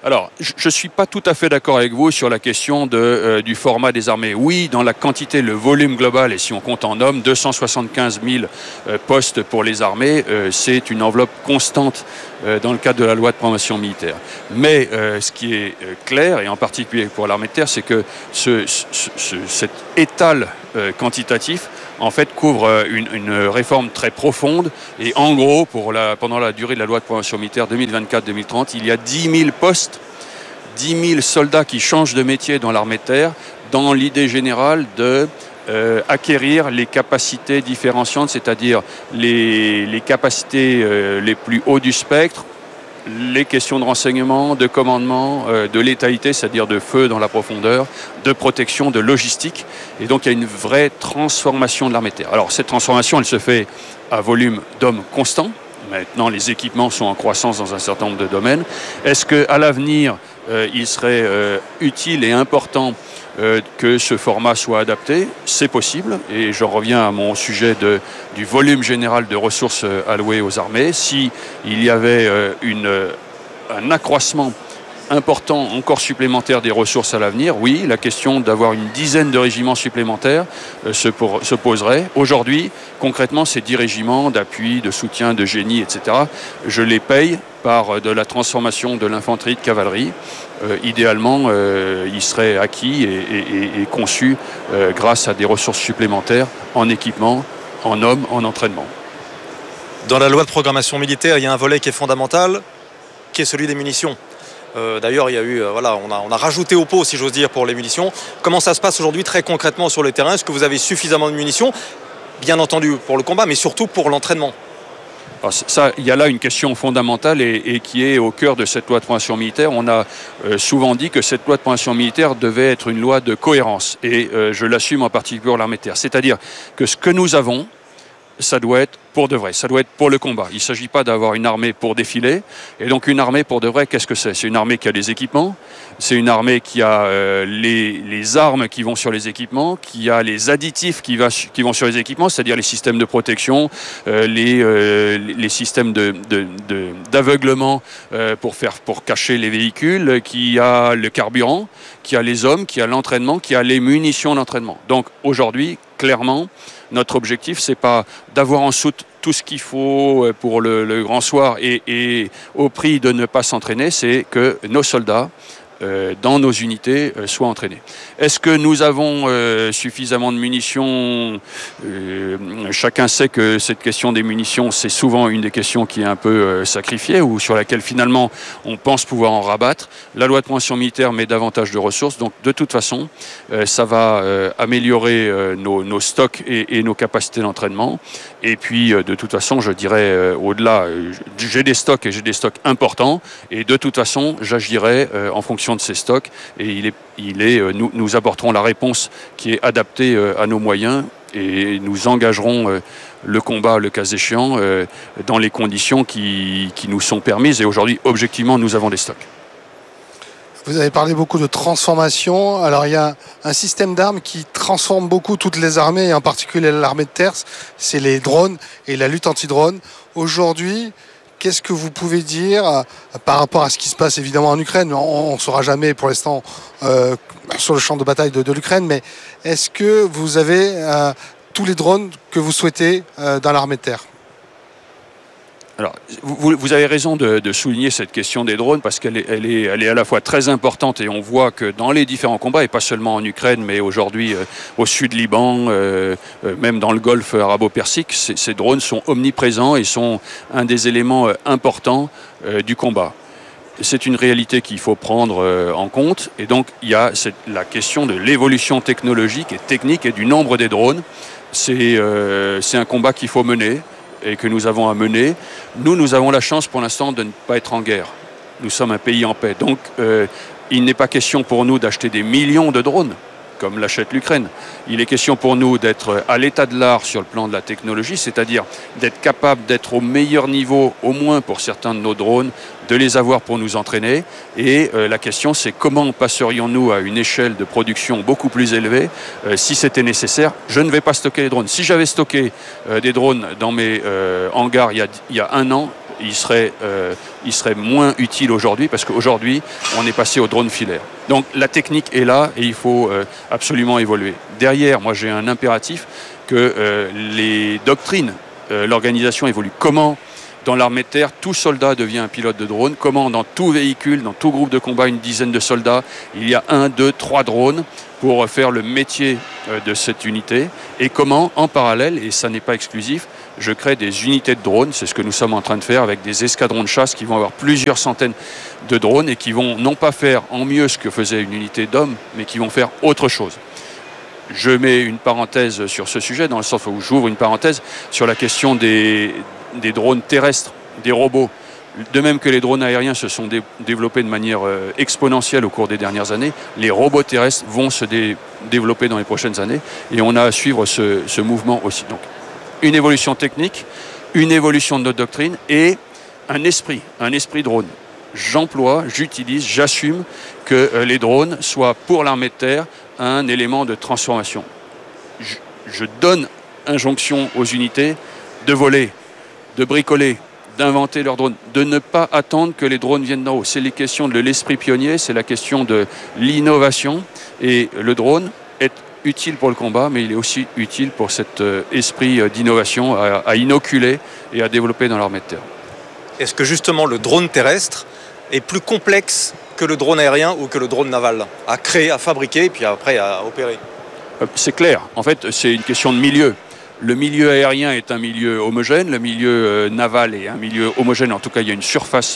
Alors, je ne suis pas tout à fait d'accord avec vous sur la question du format des armées. Oui, dans la quantité, le volume global, et si on compte en hommes, 275 000 postes pour les armées, c'est une enveloppe constante dans le cadre de la loi de programmation militaire. Mais ce qui est clair, et en particulier pour l'armée de terre, c'est que cet étal quantitatif en fait couvre une réforme très profonde, et en gros pendant la durée de la loi de programmation militaire 2024-2030, il y a 10 000 postes, 10 000 soldats qui changent de métier dans l'armée de terre, dans l'idée générale de acquérir les capacités différenciantes, c'est-à-dire les capacités les plus hauts du spectre, les questions de renseignement, de commandement, de létalité, c'est-à-dire de feu dans la profondeur, de protection, de logistique. Et donc il y a une vraie transformation de l'armée de terre. Alors cette transformation, elle se fait à volume d'hommes constant. Maintenant, les équipements sont en croissance dans un certain nombre de domaines. Est-ce qu'à l'avenir, il serait utile et important que ce format soit adapté? C'est possible, et j'en reviens à mon sujet du volume général de ressources allouées aux armées. Si il y avait un accroissement important, encore supplémentaire des ressources à l'avenir, oui, la question d'avoir une dizaine de régiments supplémentaires se poserait. Aujourd'hui, concrètement, ces 10 régiments d'appui, de soutien, de génie, etc., je les paye par de la transformation de l'infanterie de cavalerie. Idéalement, il serait acquis et conçu grâce à des ressources supplémentaires en équipement, en hommes, en entraînement. Dans la loi de programmation militaire, il y a un volet qui est fondamental, qui est celui des munitions. D'ailleurs, il y a eu, on a rajouté au pot, si j'ose dire, pour les munitions. Comment ça se passe aujourd'hui très concrètement sur le terrain? Est-ce que vous avez suffisamment de munitions? Bien entendu pour le combat, mais surtout pour l'entraînement. Alors ça, il y a là une question fondamentale et qui est au cœur de cette loi de programmation militaire. On a souvent dit que cette loi de programmation militaire devait être une loi de cohérence, et je l'assume en particulier pour l'armée de terre. C'est-à-dire que ce que nous avons, ça doit être pour de vrai, ça doit être pour le combat. Il ne s'agit pas d'avoir une armée pour défiler. Et donc une armée pour de vrai, qu'est-ce que c'est? C'est une armée qui a des équipements, c'est une armée qui a les armes qui vont sur les équipements, qui a les additifs qui vont sur les équipements, c'est-à-dire les systèmes de protection, les systèmes d'aveuglement pour cacher les véhicules, qui a le carburant, qui a les hommes, qui a l'entraînement, qui a les munitions d'entraînement. Donc aujourd'hui, clairement, notre objectif, c'est pas d'avoir en soute tout ce qu'il faut pour le grand soir et au prix de ne pas s'entraîner, c'est que nos soldats, dans nos unités, soient entraînés. Est-ce que nous avons suffisamment de munitions? Chacun sait que cette question des munitions, c'est souvent une des questions qui est un peu sacrifiée, ou sur laquelle finalement on pense pouvoir en rabattre. La loi de programmation militaire met davantage de ressources, donc de toute façon, ça va améliorer nos stocks et nos capacités d'entraînement. Et puis, de toute façon, je dirais au-delà, j'ai des stocks, et j'ai des stocks importants, et de toute façon, j'agirai en fonction de ces stocks, et nous apporterons la réponse qui est adaptée à nos moyens, et nous engagerons le combat, le cas échéant, dans les conditions qui nous sont permises. Et aujourd'hui, objectivement, nous avons des stocks. Vous avez parlé beaucoup de transformation. Alors, il y a un système d'armes qui transforme beaucoup toutes les armées, et en particulier l'armée de terre, c'est les drones et la lutte anti-drone. Aujourd'hui, qu'est-ce que vous pouvez dire par rapport à ce qui se passe évidemment en Ukraine? On ne saura jamais pour l'instant sur le champ de bataille de l'Ukraine, mais est-ce que vous avez tous les drones que vous souhaitez dans l'armée de terre? Alors, vous avez raison de souligner cette question des drones, parce qu'elle est à la fois très importante, et on voit que dans les différents combats, et pas seulement en Ukraine, mais aujourd'hui au sud Liban, même dans le Golfe arabo-persique, ces drones sont omniprésents et sont un des éléments importants du combat. C'est une réalité qu'il faut prendre en compte, et donc il y a la question de l'évolution technologique et technique et du nombre des drones. C'est un combat qu'il faut mener et que nous avons à mener. Nous avons la chance pour l'instant de ne pas être en guerre. Nous sommes un pays en paix. Donc il n'est pas question pour nous d'acheter des millions de drones, comme l'achète l'Ukraine. Il est question pour nous d'être à l'état de l'art sur le plan de la technologie, c'est-à-dire d'être capable d'être au meilleur niveau, au moins pour certains de nos drones, de les avoir pour nous entraîner. Et la question, c'est comment passerions-nous à une échelle de production beaucoup plus élevée si c'était nécessaire. Je ne vais pas stocker les drones. Si j'avais stocké des drones dans mes hangars il y a un an, il serait moins utile aujourd'hui parce qu'aujourd'hui, on est passé au drone filaire. Donc la technique est là et il faut absolument évoluer. Derrière, moi j'ai un impératif que les doctrines, l'organisation évolue. Comment dans l'armée de terre, tout soldat devient un pilote de drone. Comment dans tout véhicule, dans tout groupe de combat, une dizaine de soldats, il y a 1, 2, 3 drones pour faire le métier de cette unité. Et comment, en parallèle, et ça n'est pas exclusif, je crée des unités de drones. C'est ce que nous sommes en train de faire avec des escadrons de chasse qui vont avoir plusieurs centaines de drones et qui vont non pas faire en mieux ce que faisait une unité d'hommes, mais qui vont faire autre chose. Je mets une parenthèse sur ce sujet, dans le sens où j'ouvre une parenthèse sur la question des drones terrestres, des robots. De même que les drones aériens se sont développés de manière exponentielle au cours des dernières années, les robots terrestres vont se développer dans les prochaines années et on a à suivre ce mouvement aussi. Donc, une évolution technique, une évolution de notre doctrine et un esprit drone. J'utilise, j'assume que les drones soient pour l'armée de terre un élément de transformation. Je donne injonction aux unités de voler, de bricoler, d'inventer leurs drones, de ne pas attendre que les drones viennent d'en haut. C'est les questions de l'esprit pionnier, c'est la question de l'innovation. Et le drone est utile pour le combat, mais il est aussi utile pour cet esprit d'innovation à inoculer et à développer dans l'armée de terre. Est-ce que justement le drone terrestre est plus complexe que le drone aérien ou que le drone naval à créer, à fabriquer, puis après à opérer? C'est clair. En fait, c'est une question de milieu. Le milieu aérien est un milieu homogène, le milieu naval est un milieu homogène. En tout cas, il y a une surface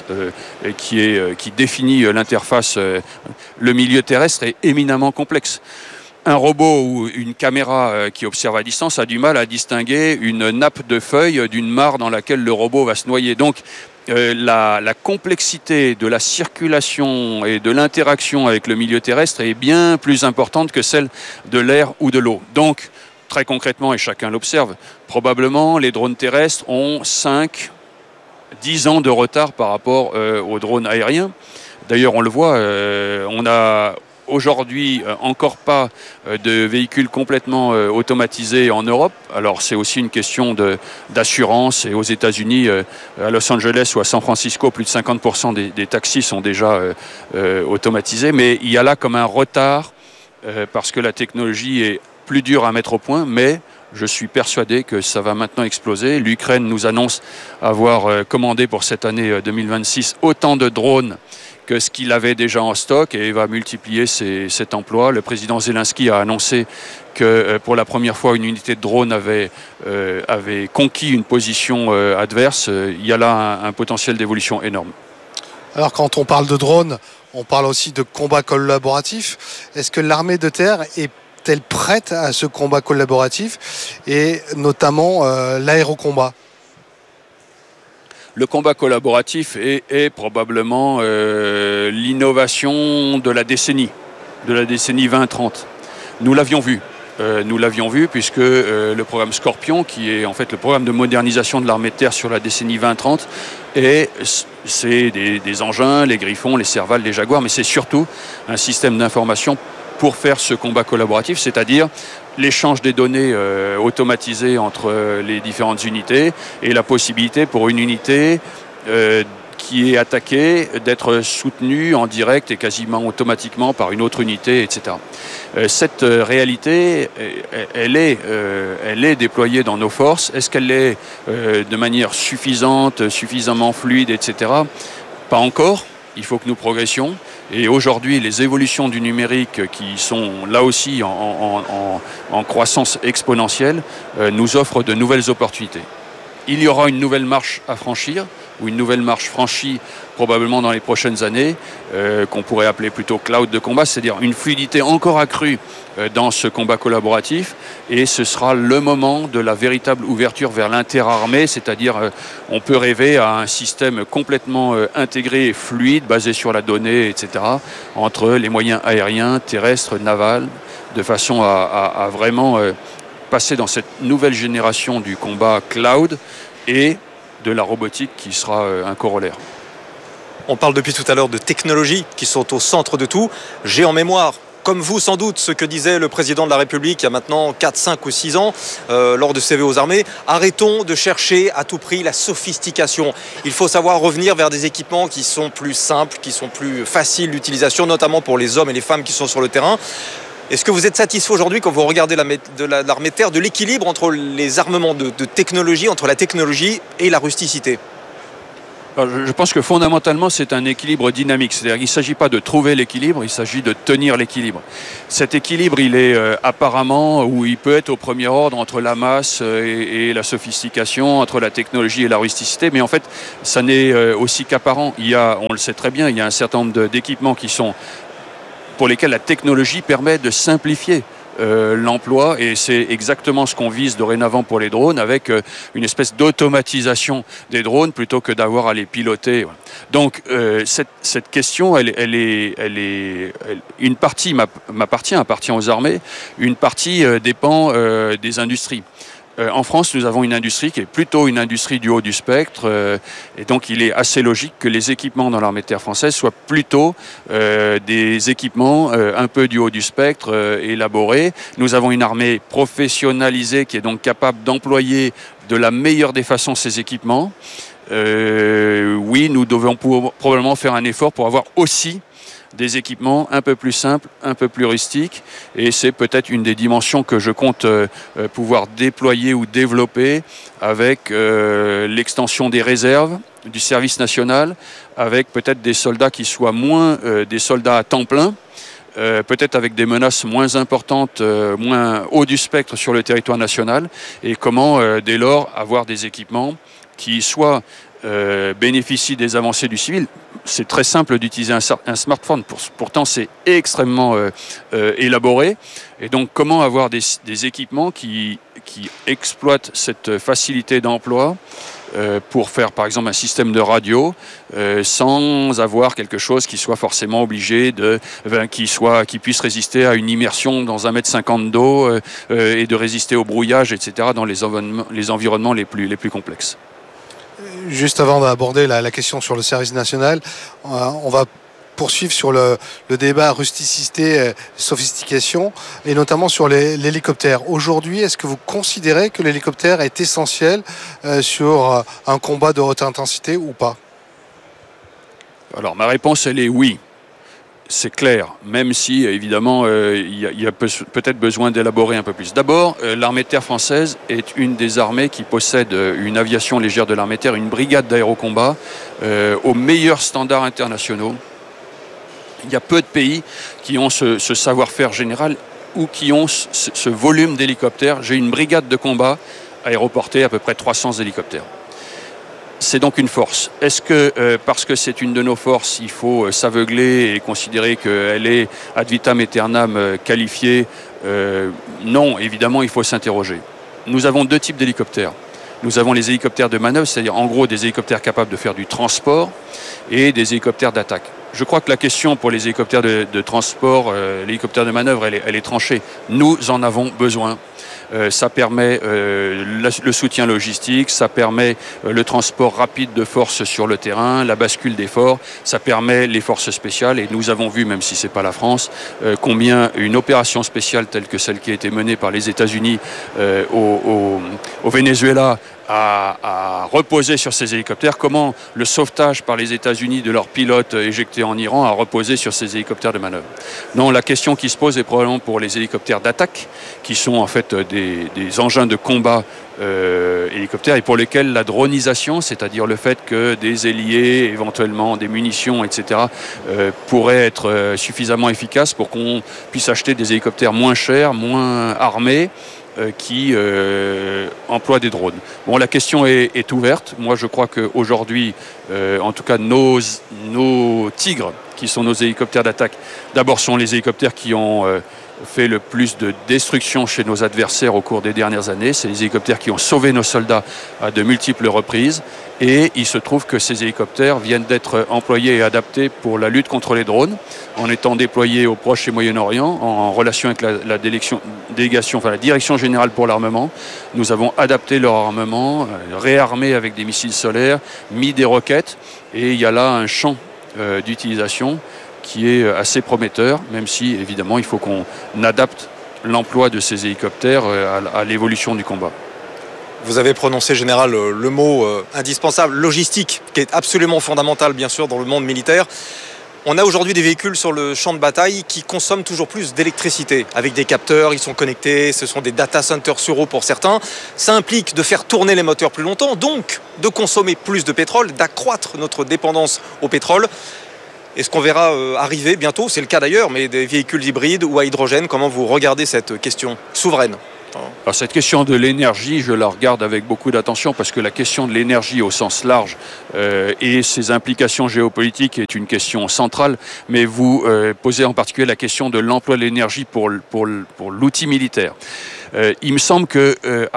qui définit l'interface. Le milieu terrestre est éminemment complexe. Un robot ou une caméra qui observe à distance a du mal à distinguer une nappe de feuilles d'une mare dans laquelle le robot va se noyer. Donc, la complexité de la circulation et de l'interaction avec le milieu terrestre est bien plus importante que celle de l'air ou de l'eau. Donc, très concrètement, et chacun l'observe, probablement les drones terrestres ont 5-10 ans de retard par rapport aux drones aériens. D'ailleurs, on le voit, on a aujourd'hui encore pas de véhicules complètement automatisés en Europe. Alors c'est aussi une question d'assurance. Et aux États-Unis, à Los Angeles ou à San Francisco, plus de 50% des taxis sont déjà automatisés. Mais il y a là comme un retard parce que la technologie est plus dure à mettre au point, mais je suis persuadé que ça va maintenant exploser. L'Ukraine nous annonce avoir commandé pour cette année 2026 autant de drones que ce qu'il avait déjà en stock et va multiplier cet emploi. Le président Zelensky a annoncé que pour la première fois, une unité de drone avait conquis une position adverse. Il y a là un potentiel d'évolution énorme. Alors quand on parle de drone, on parle aussi de combat collaboratif. Est-ce que l'armée de terre est-elle prête à ce combat collaboratif et notamment l'aérocombat? Le combat collaboratif est probablement l'innovation de la décennie 20-30. Nous l'avions vu. Puisque le programme Scorpion, qui est en fait le programme de modernisation de l'armée de terre sur la décennie 20-30, c'est des engins, les Griffons, les Serval, les Jaguars, mais c'est surtout un système d'information pour faire ce combat collaboratif, c'est-à-dire l'échange des données automatisées entre les différentes unités et la possibilité pour une unité qui est attaquée d'être soutenue en direct et quasiment automatiquement par une autre unité, etc. Cette réalité, elle est déployée dans nos forces. Est-ce qu'elle est de manière suffisante, suffisamment fluide, etc. Pas encore. Il faut que nous progressions. Et aujourd'hui, les évolutions du numérique qui sont là aussi en croissance exponentielle nous offrent de nouvelles opportunités. Il y aura une nouvelle marche à franchir, ou une nouvelle marche franchie probablement dans les prochaines années, qu'on pourrait appeler plutôt cloud de combat, c'est-à-dire une fluidité encore accrue dans ce combat collaboratif, et ce sera le moment de la véritable ouverture vers l'interarmée, c'est-à-dire on peut rêver à un système complètement intégré et fluide, basé sur la donnée, etc., entre les moyens aériens, terrestres, navals, de façon à vraiment passer dans cette nouvelle génération du combat cloud et de la robotique qui sera un corollaire. On parle depuis tout à l'heure de technologies qui sont au centre de tout. J'ai en mémoire comme vous sans doute, ce que disait le président de la République il y a maintenant 4, 5 ou 6 ans lors de ses vœux aux armées. Arrêtons de chercher à tout prix la sophistication. Il faut savoir revenir vers des équipements qui sont plus simples, qui sont plus faciles d'utilisation, notamment pour les hommes et les femmes qui sont sur le terrain. Est-ce que vous êtes satisfait aujourd'hui quand vous regardez l'armée de terre de l'équilibre entre les armements de technologie, entre la technologie et la rusticité ? Alors, je pense que fondamentalement, c'est un équilibre dynamique. C'est-à-dire qu'il ne s'agit pas de trouver l'équilibre, il s'agit de tenir l'équilibre. Cet équilibre, il est apparemment, ou il peut être au premier ordre entre la masse et la sophistication, entre la technologie et la rusticité, mais en fait, ça n'est aussi qu'apparent. On le sait très bien, il y a un certain nombre d'équipements pour lesquels la technologie permet de simplifier l'emploi, et c'est exactement ce qu'on vise dorénavant pour les drones, avec une espèce d'automatisation des drones plutôt que d'avoir à les piloter. Donc cette question, une partie appartient aux armées, une partie dépend des industries. En France, nous avons une industrie qui est plutôt une industrie du haut du spectre, et donc il est assez logique que les équipements dans l'armée de terre française soient plutôt des équipements un peu du haut du spectre, élaborés. Nous avons une armée professionnalisée qui est donc capable d'employer de la meilleure des façons ces équipements. Oui, nous devons probablement faire un effort pour avoir aussi des équipements un peu plus simples, un peu plus rustiques, et c'est peut-être une des dimensions que je compte pouvoir déployer ou développer avec l'extension des réserves, du service national, avec peut-être des soldats qui soient moins des soldats à temps plein, peut-être avec des menaces moins importantes, moins haut du spectre sur le territoire national, et comment dès lors avoir des équipements qui soit bénéficient des avancées du civil. C'est très simple d'utiliser un smartphone, pourtant c'est extrêmement élaboré. Et donc comment avoir des équipements qui exploitent cette facilité d'emploi pour faire par exemple un système de radio sans avoir quelque chose qui soit forcément obligé qui puisse résister à une immersion dans 1,50 m d'eau et de résister au brouillage, etc. dans les environnements les plus complexes. Juste avant d'aborder la question sur le service national, on va poursuivre sur le débat rusticité, sophistication, et notamment sur l'hélicoptère. Aujourd'hui, est-ce que vous considérez que l'hélicoptère est essentiel sur un combat de haute intensité ou pas ? Alors ma réponse, elle est oui. C'est clair, même si évidemment il y a peut-être besoin d'élaborer un peu plus. D'abord, l'armée de terre française est une des armées qui possède une aviation légère de l'armée de terre, une brigade d'aérocombat aux meilleurs standards internationaux. Il y a peu de pays qui ont ce savoir-faire général ou qui ont ce volume d'hélicoptères. J'ai une brigade de combat aéroportée à peu près 300 hélicoptères. C'est donc une force. Est-ce que parce que c'est une de nos forces, il faut s'aveugler et considérer qu'elle est ad vitam aeternam qualifiée ? Non, évidemment, il faut s'interroger. Nous avons deux types d'hélicoptères. Nous avons les hélicoptères de manœuvre, c'est-à-dire en gros des hélicoptères capables de faire du transport, et des hélicoptères d'attaque. Je crois que la question pour les hélicoptères de transport, l'hélicoptère de manœuvre, elle est tranchée. Nous en avons besoin. Ça permet le soutien logistique, ça permet le transport rapide de forces sur le terrain, la bascule d'efforts, ça permet les forces spéciales, et nous avons vu, même si c'est pas la France, combien une opération spéciale telle que celle qui a été menée par les États-Unis au Venezuela à reposer sur ces hélicoptères, comment le sauvetage par les États-Unis de leurs pilotes éjectés en Iran a reposé sur ces hélicoptères de manœuvre. Non, la question qui se pose est probablement pour les hélicoptères d'attaque, qui sont en fait des engins de combat hélicoptères, et pour lesquels la dronisation, c'est-à-dire le fait que des ailiers, éventuellement des munitions, etc., pourraient être suffisamment efficaces pour qu'on puisse acheter des hélicoptères moins chers, moins armés, qui emploient des drones. Bon, la question est ouverte. Moi, je crois qu'aujourd'hui, en tout cas, nos Tigres, qui sont nos hélicoptères d'attaque, d'abord sont les hélicoptères qui ont fait le plus de destruction chez nos adversaires au cours des dernières années. C'est les hélicoptères qui ont sauvé nos soldats à de multiples reprises. Et il se trouve que ces hélicoptères viennent d'être employés et adaptés pour la lutte contre les drones, en étant déployés au Proche et Moyen-Orient, en relation avec la Direction générale pour l'armement. Nous avons adapté leur armement, réarmé avec des missiles solaires, mis des roquettes, et il y a là un champ d'utilisation qui est assez prometteur, même si évidemment il faut qu'on adapte l'emploi de ces hélicoptères à l'évolution du combat. Vous avez prononcé, Général, le mot indispensable, logistique, qui est absolument fondamental, bien sûr, dans le monde militaire. On a aujourd'hui des véhicules sur le champ de bataille qui consomment toujours plus d'électricité. Avec des capteurs, ils sont connectés, ce sont des data centers sur eau pour certains. Ça implique de faire tourner les moteurs plus longtemps, donc de consommer plus de pétrole, d'accroître notre dépendance au pétrole. Est-ce qu'on verra arriver bientôt, c'est le cas d'ailleurs, mais des véhicules hybrides ou à hydrogène? Comment vous regardez cette question souveraine? Alors cette question de l'énergie, je la regarde avec beaucoup d'attention parce que la question de l'énergie au sens large et ses implications géopolitiques est une question centrale. Mais vous posez en particulier la question de l'emploi de l'énergie pour l'outil militaire. Il me semble que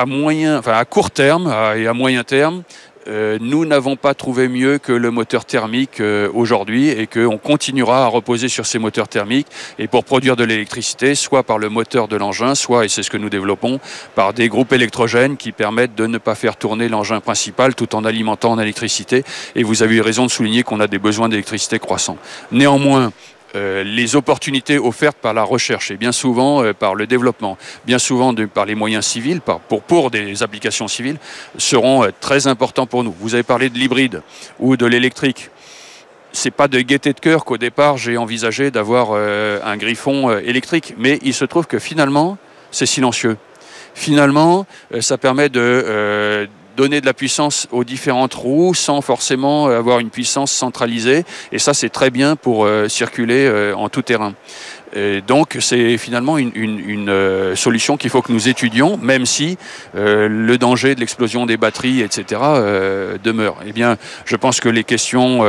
à court terme et à moyen terme, nous n'avons pas trouvé mieux que le moteur thermique aujourd'hui et qu'on continuera à reposer sur ces moteurs thermiques et pour produire de l'électricité, soit par le moteur de l'engin, soit, et c'est ce que nous développons, par des groupes électrogènes qui permettent de ne pas faire tourner l'engin principal tout en alimentant en électricité. Et vous avez eu raison de souligner qu'on a des besoins d'électricité croissants. Néanmoins, les opportunités offertes par la recherche et bien souvent par le développement, bien souvent par les moyens civils, pour des applications civiles, seront très importants pour nous. Vous avez parlé de l'hybride ou de l'électrique. C'est pas de gaieté de cœur qu'au départ j'ai envisagé d'avoir un Griffon électrique, mais il se trouve que finalement c'est silencieux. Finalement, ça permet de donner de la puissance aux différentes roues sans forcément avoir une puissance centralisée. Et ça, c'est très bien pour circuler en tout terrain. Et donc, c'est finalement une solution qu'il faut que nous étudions, même si le danger de l'explosion des batteries, etc., demeure. Eh bien, je pense que les questions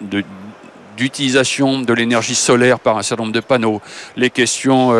d'utilisation de l'énergie solaire par un certain nombre de panneaux, les questions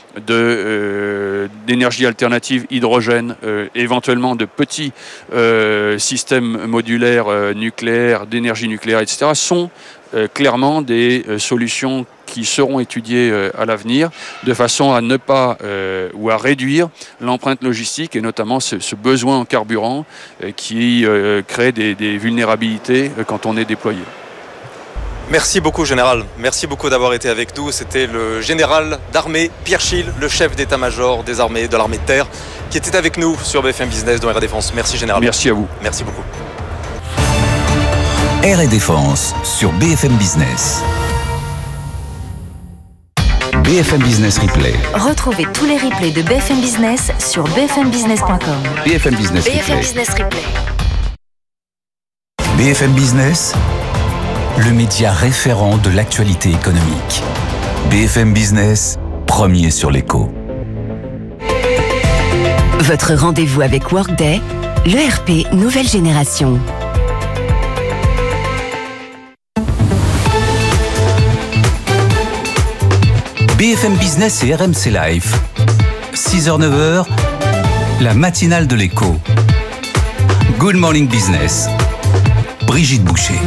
d'énergie alternative, hydrogène, éventuellement de petits systèmes modulaires nucléaires, d'énergie nucléaire, etc., sont clairement des solutions qui seront étudiées à l'avenir de façon à ne pas ou à réduire l'empreinte logistique et notamment ce besoin en carburant qui crée des vulnérabilités quand on est déployé. Merci beaucoup, Général. Merci beaucoup d'avoir été avec nous. C'était le général d'armée Pierre Schill, le chef d'état-major des armées, de l'armée de terre, qui était avec nous sur BFM Business dans Air Défense. Merci, Général. Merci à vous. Merci beaucoup. Air Défense sur BFM Business. BFM Business Replay. Retrouvez tous les replays de BFM Business sur bfmbusiness.com. BFM Business Replay. BFM Business Replay. BFM Business, le média référent de l'actualité économique. BFM Business, premier sur l'écho. Votre rendez-vous avec Workday, l'ERP nouvelle génération. BFM Business et RMC Live. 6h-9h, la matinale de l'écho. Good Morning Business. Brigitte Boucher.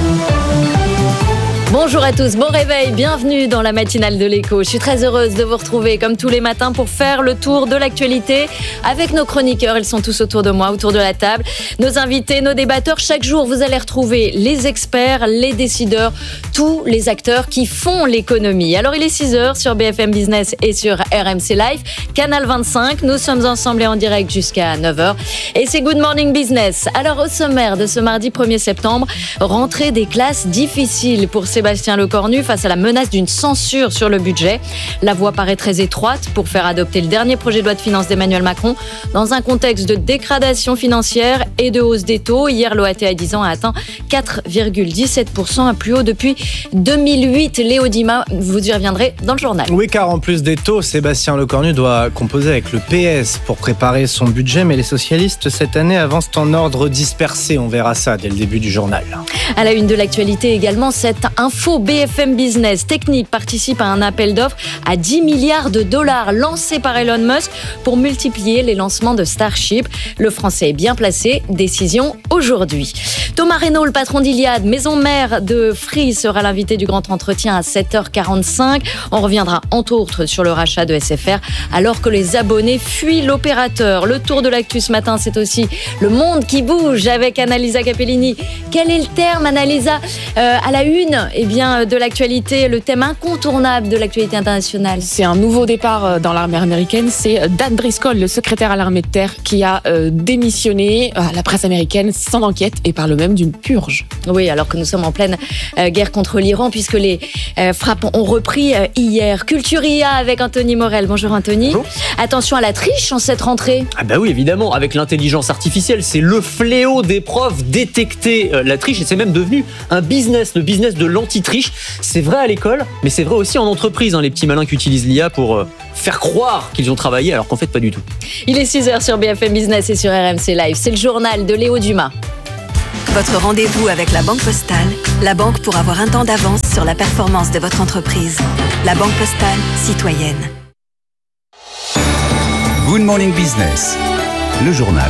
Bonjour à tous, bon réveil, bienvenue dans la matinale de l'écho. Je suis très heureuse de vous retrouver comme tous les matins pour faire le tour de l'actualité avec nos chroniqueurs. Ils sont tous autour de moi, autour de la table. Nos invités, nos débatteurs. Chaque jour, vous allez retrouver les experts, les décideurs, tous les acteurs qui font l'économie. Alors, il est 6h sur BFM Business et sur RMC Live, Canal 25. Nous sommes ensemble et en direct jusqu'à 9h. Et c'est Good Morning Business. Alors, au sommaire de ce mardi 1er septembre, rentrée des classes difficiles pour Sébastien Lecornu face à la menace d'une censure sur le budget. La voie paraît très étroite pour faire adopter le dernier projet de loi de finances d'Emmanuel Macron dans un contexte de dégradation financière et de hausse des taux. Hier, l'OAT à 10 ans a atteint 4,17%, un plus haut depuis 2008. Léo Dima, vous y reviendrez dans le journal. Oui, car en plus des taux, Sébastien Lecornu doit composer avec le PS pour préparer son budget, mais les socialistes cette année avancent en ordre dispersé. On verra ça dès le début du journal. À la une de l'actualité également, cette info BFM Business. Technip participe à un appel d'offres à 10 milliards de dollars lancé par Elon Musk pour multiplier les lancements de Starship. Le français est bien placé. Décision aujourd'hui. Thomas Reynaud, le patron d'Iliad, maison mère de Free, sera l'invité du grand entretien à 7h45. On reviendra entre autres sur le rachat de SFR alors que les abonnés fuient l'opérateur. Le tour de l'actu ce matin, c'est aussi le monde qui bouge avec Annalisa Capellini. Quel est le terme, Annalisa, à la une de l'actualité, le thème incontournable de l'actualité internationale. C'est un nouveau départ dans l'armée américaine. C'est Dan Driscoll, le secrétaire à l'armée de terre, qui a démissionné. La presse américaine s'en inquiète et parle même d'une purge. Oui, alors que nous sommes en pleine guerre contre l'Iran, puisque les frappes ont repris hier. Culture IA avec Anthony Morel. Bonjour Anthony. Bonjour. Attention à la triche en cette rentrée. Ah bah oui, évidemment, avec l'intelligence artificielle, c'est le fléau des profs, détecter la triche, et c'est même devenu un business, le business de l'anti-triche. C'est vrai à l'école, mais c'est vrai aussi en entreprise, les petits malins qui utilisent l'IA pour faire croire qu'ils ont travaillé alors qu'en fait pas du tout. Il est 6h sur BFM Business et sur RMC Live. C'est le journal de Léo Dumas. Votre rendez-vous avec la Banque Postale, la banque pour avoir un temps d'avance sur la performance de votre entreprise. La Banque Postale, citoyenne. Good Morning Business, le journal.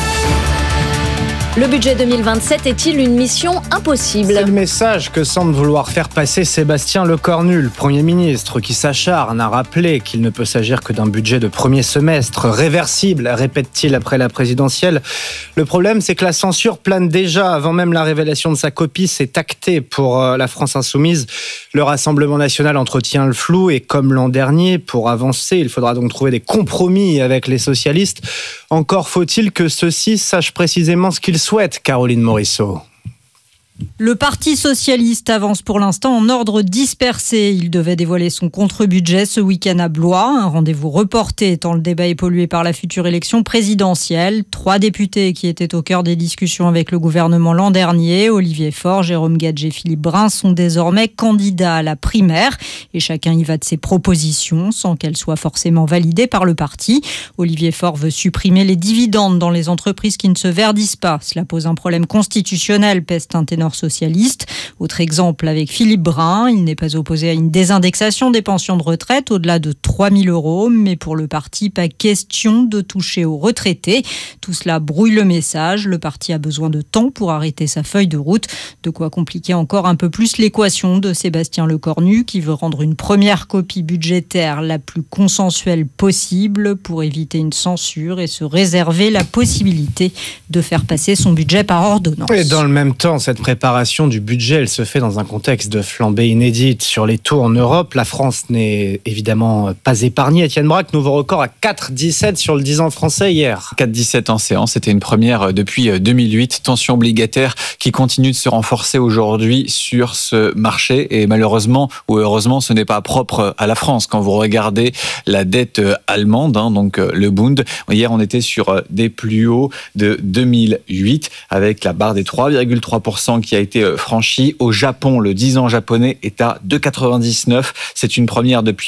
Le budget 2027 est-il une mission impossible ? C'est le message que semble vouloir faire passer Sébastien Lecornu, le Premier ministre, qui s'acharne à rappeler qu'il ne peut s'agir que d'un budget de premier semestre, réversible, répète-t-il après la présidentielle. Le problème, c'est que la censure plane déjà avant même la révélation de sa copie. C'est acté pour la France Insoumise. Le Rassemblement national entretient le flou et comme l'an dernier, pour avancer, il faudra donc trouver des compromis avec les socialistes. Encore faut-il que ceux-ci sachent précisément ce qu'ils souhaitent, Caroline Morisseau. Le Parti socialiste avance pour l'instant en ordre dispersé. Il devait dévoiler son contre-budget ce week-end à Blois. Un rendez-vous reporté tant le débat est pollué par la future élection présidentielle. 3 députés qui étaient au cœur des discussions avec le gouvernement l'an dernier, Olivier Faure, Jérôme Gage et Philippe Brun, sont désormais candidats à la primaire. Et chacun y va de ses propositions sans qu'elles soient forcément validées par le parti. Olivier Faure veut supprimer les dividendes dans les entreprises qui ne se verdissent pas. Cela pose un problème constitutionnel, pèse un ténor socialiste. Autre exemple avec Philippe Brun, il n'est pas opposé à une désindexation des pensions de retraite au-delà de 3 000 €, mais pour le parti, pas question de toucher aux retraités. Tout cela brouille le message. Le parti a besoin de temps pour arrêter sa feuille de route. De quoi compliquer encore un peu plus l'équation de Sébastien Lecornu, qui veut rendre une première copie budgétaire la plus consensuelle possible pour éviter une censure et se réserver la possibilité de faire passer son budget par ordonnance. Et dans le même temps, cette préparation du budget, elle se fait dans un contexte de flambée inédite sur les taux en Europe. La France n'est évidemment pas épargnée. Étienne Braque, nouveau record à 4,17 sur le 10 ans français hier. 4,17 en séance, c'était une première depuis 2008. Tension obligataire qui continue de se renforcer aujourd'hui sur ce marché. Et malheureusement ou heureusement, ce n'est pas propre à la France. Quand vous regardez la dette allemande, donc le Bund, hier on était sur des plus hauts de 2008 avec la barre des 3,3% qui a été franchi. Au Japon, le 10 ans japonais est à 2,99. C'est une première depuis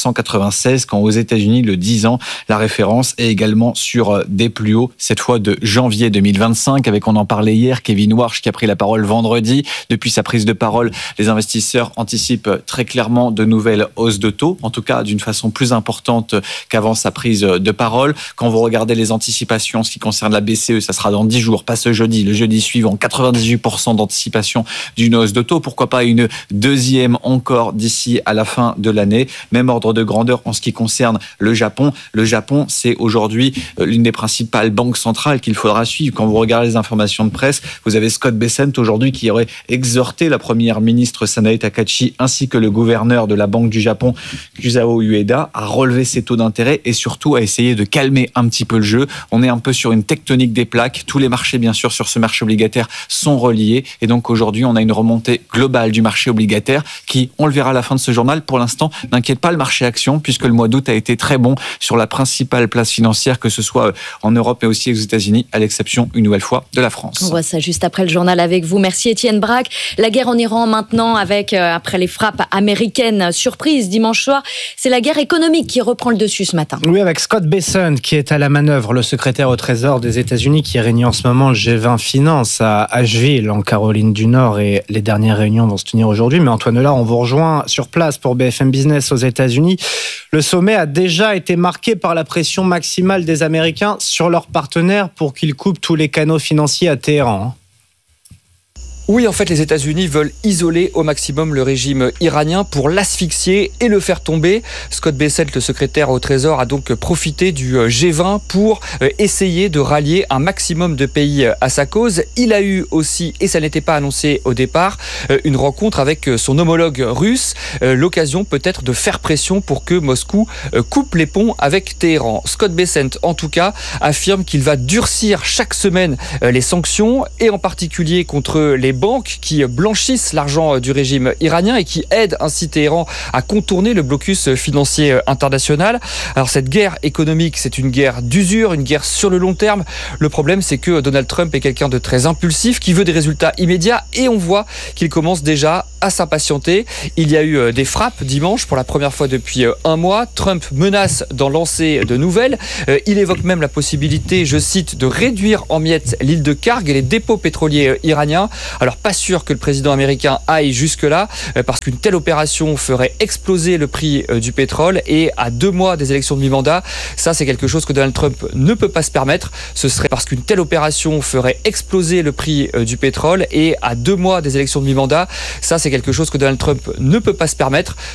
1996, quand aux États-Unis, le 10 ans, la référence est également sur des plus hauts, cette fois de janvier 2025, avec, on en parlait hier, Kevin Warsh qui a pris la parole vendredi. Depuis sa prise de parole, les investisseurs anticipent très clairement de nouvelles hausses de taux, en tout cas d'une façon plus importante qu'avant sa prise de parole. Quand vous regardez les anticipations, ce qui concerne la BCE, ça sera dans 10 jours, pas ce jeudi, le jeudi suivant, 98% d'anticipation d'une hausse de taux. Pourquoi pas une deuxième encore d'ici à la fin de l'année. Même ordre de grandeur en ce qui concerne le Japon. Le Japon, c'est aujourd'hui l'une des principales banques centrales qu'il faudra suivre. Quand vous regardez les informations de presse, vous avez Scott Bessent aujourd'hui qui aurait exhorté la première ministre Sanae Takahashi ainsi que le gouverneur de la Banque du Japon, Kusao Ueda, à relever ses taux d'intérêt et surtout à essayer de calmer un petit peu le jeu. On est un peu sur une tectonique des plaques. Tous les marchés, bien sûr, sur ce marché obligataire sont reliés. Et donc aujourd'hui, on a une remontée globale du marché obligataire qui, on le verra à la fin de ce journal, pour l'instant, n'inquiète pas le marché action puisque le mois d'août a été très bon sur la principale place financière, que ce soit en Europe mais aussi aux États-Unis, à l'exception, une nouvelle fois, de la France. On voit ça juste après le journal avec vous. Merci Étienne Braque. La guerre en Iran maintenant, avec après les frappes américaines surprise dimanche soir, c'est la guerre économique qui reprend le dessus ce matin. Oui, avec Scott Bessent qui est à la manœuvre, le secrétaire au Trésor des États-Unis qui réunit en ce moment le G20 Finance à Asheville, en Caroline du Nord, et les dernières réunions vont se tenir aujourd'hui. Mais Antoine Lard, on vous rejoint sur place pour BFM Business aux États-Unis. Le sommet a déjà été marqué par la pression maximale des Américains sur leurs partenaires pour qu'ils coupent tous les canaux financiers à Téhéran. Oui, en fait, les États-Unis veulent isoler au maximum le régime iranien pour l'asphyxier et le faire tomber. Scott Bessent, le secrétaire au Trésor, a donc profité du G20 pour essayer de rallier un maximum de pays à sa cause. Il a eu aussi, et ça n'était pas annoncé au départ, une rencontre avec son homologue russe, l'occasion peut-être de faire pression pour que Moscou coupe les ponts avec Téhéran. Scott Bessent, en tout cas, affirme qu'il va durcir chaque semaine les sanctions, et en particulier contre les banques qui blanchissent l'argent du régime iranien et qui aident ainsi Téhéran à contourner le blocus financier international. Alors cette guerre économique, c'est une guerre d'usure, une guerre sur le long terme. Le problème, c'est que Donald Trump est quelqu'un de très impulsif, qui veut des résultats immédiats, et on voit qu'il commence déjà à s'impatienter. Il y a eu des frappes dimanche pour la première fois depuis un mois. Trump menace d'en lancer de nouvelles. Il évoque même la possibilité, je cite, de réduire en miettes l'île de Karg et les dépôts pétroliers iraniens. Alors pas sûr que le président américain aille jusque-là, parce qu'une telle opération ferait exploser le prix du pétrole, et à 2 mois des élections de mi-mandat, ça c'est quelque chose que Donald Trump ne peut pas se permettre. Ce serait parce qu'une telle opération ferait exploser le prix du pétrole, et à 2 mois des élections de mi-mandat, ça c'est quelque chose que Donald Trump ne peut pas se permettre.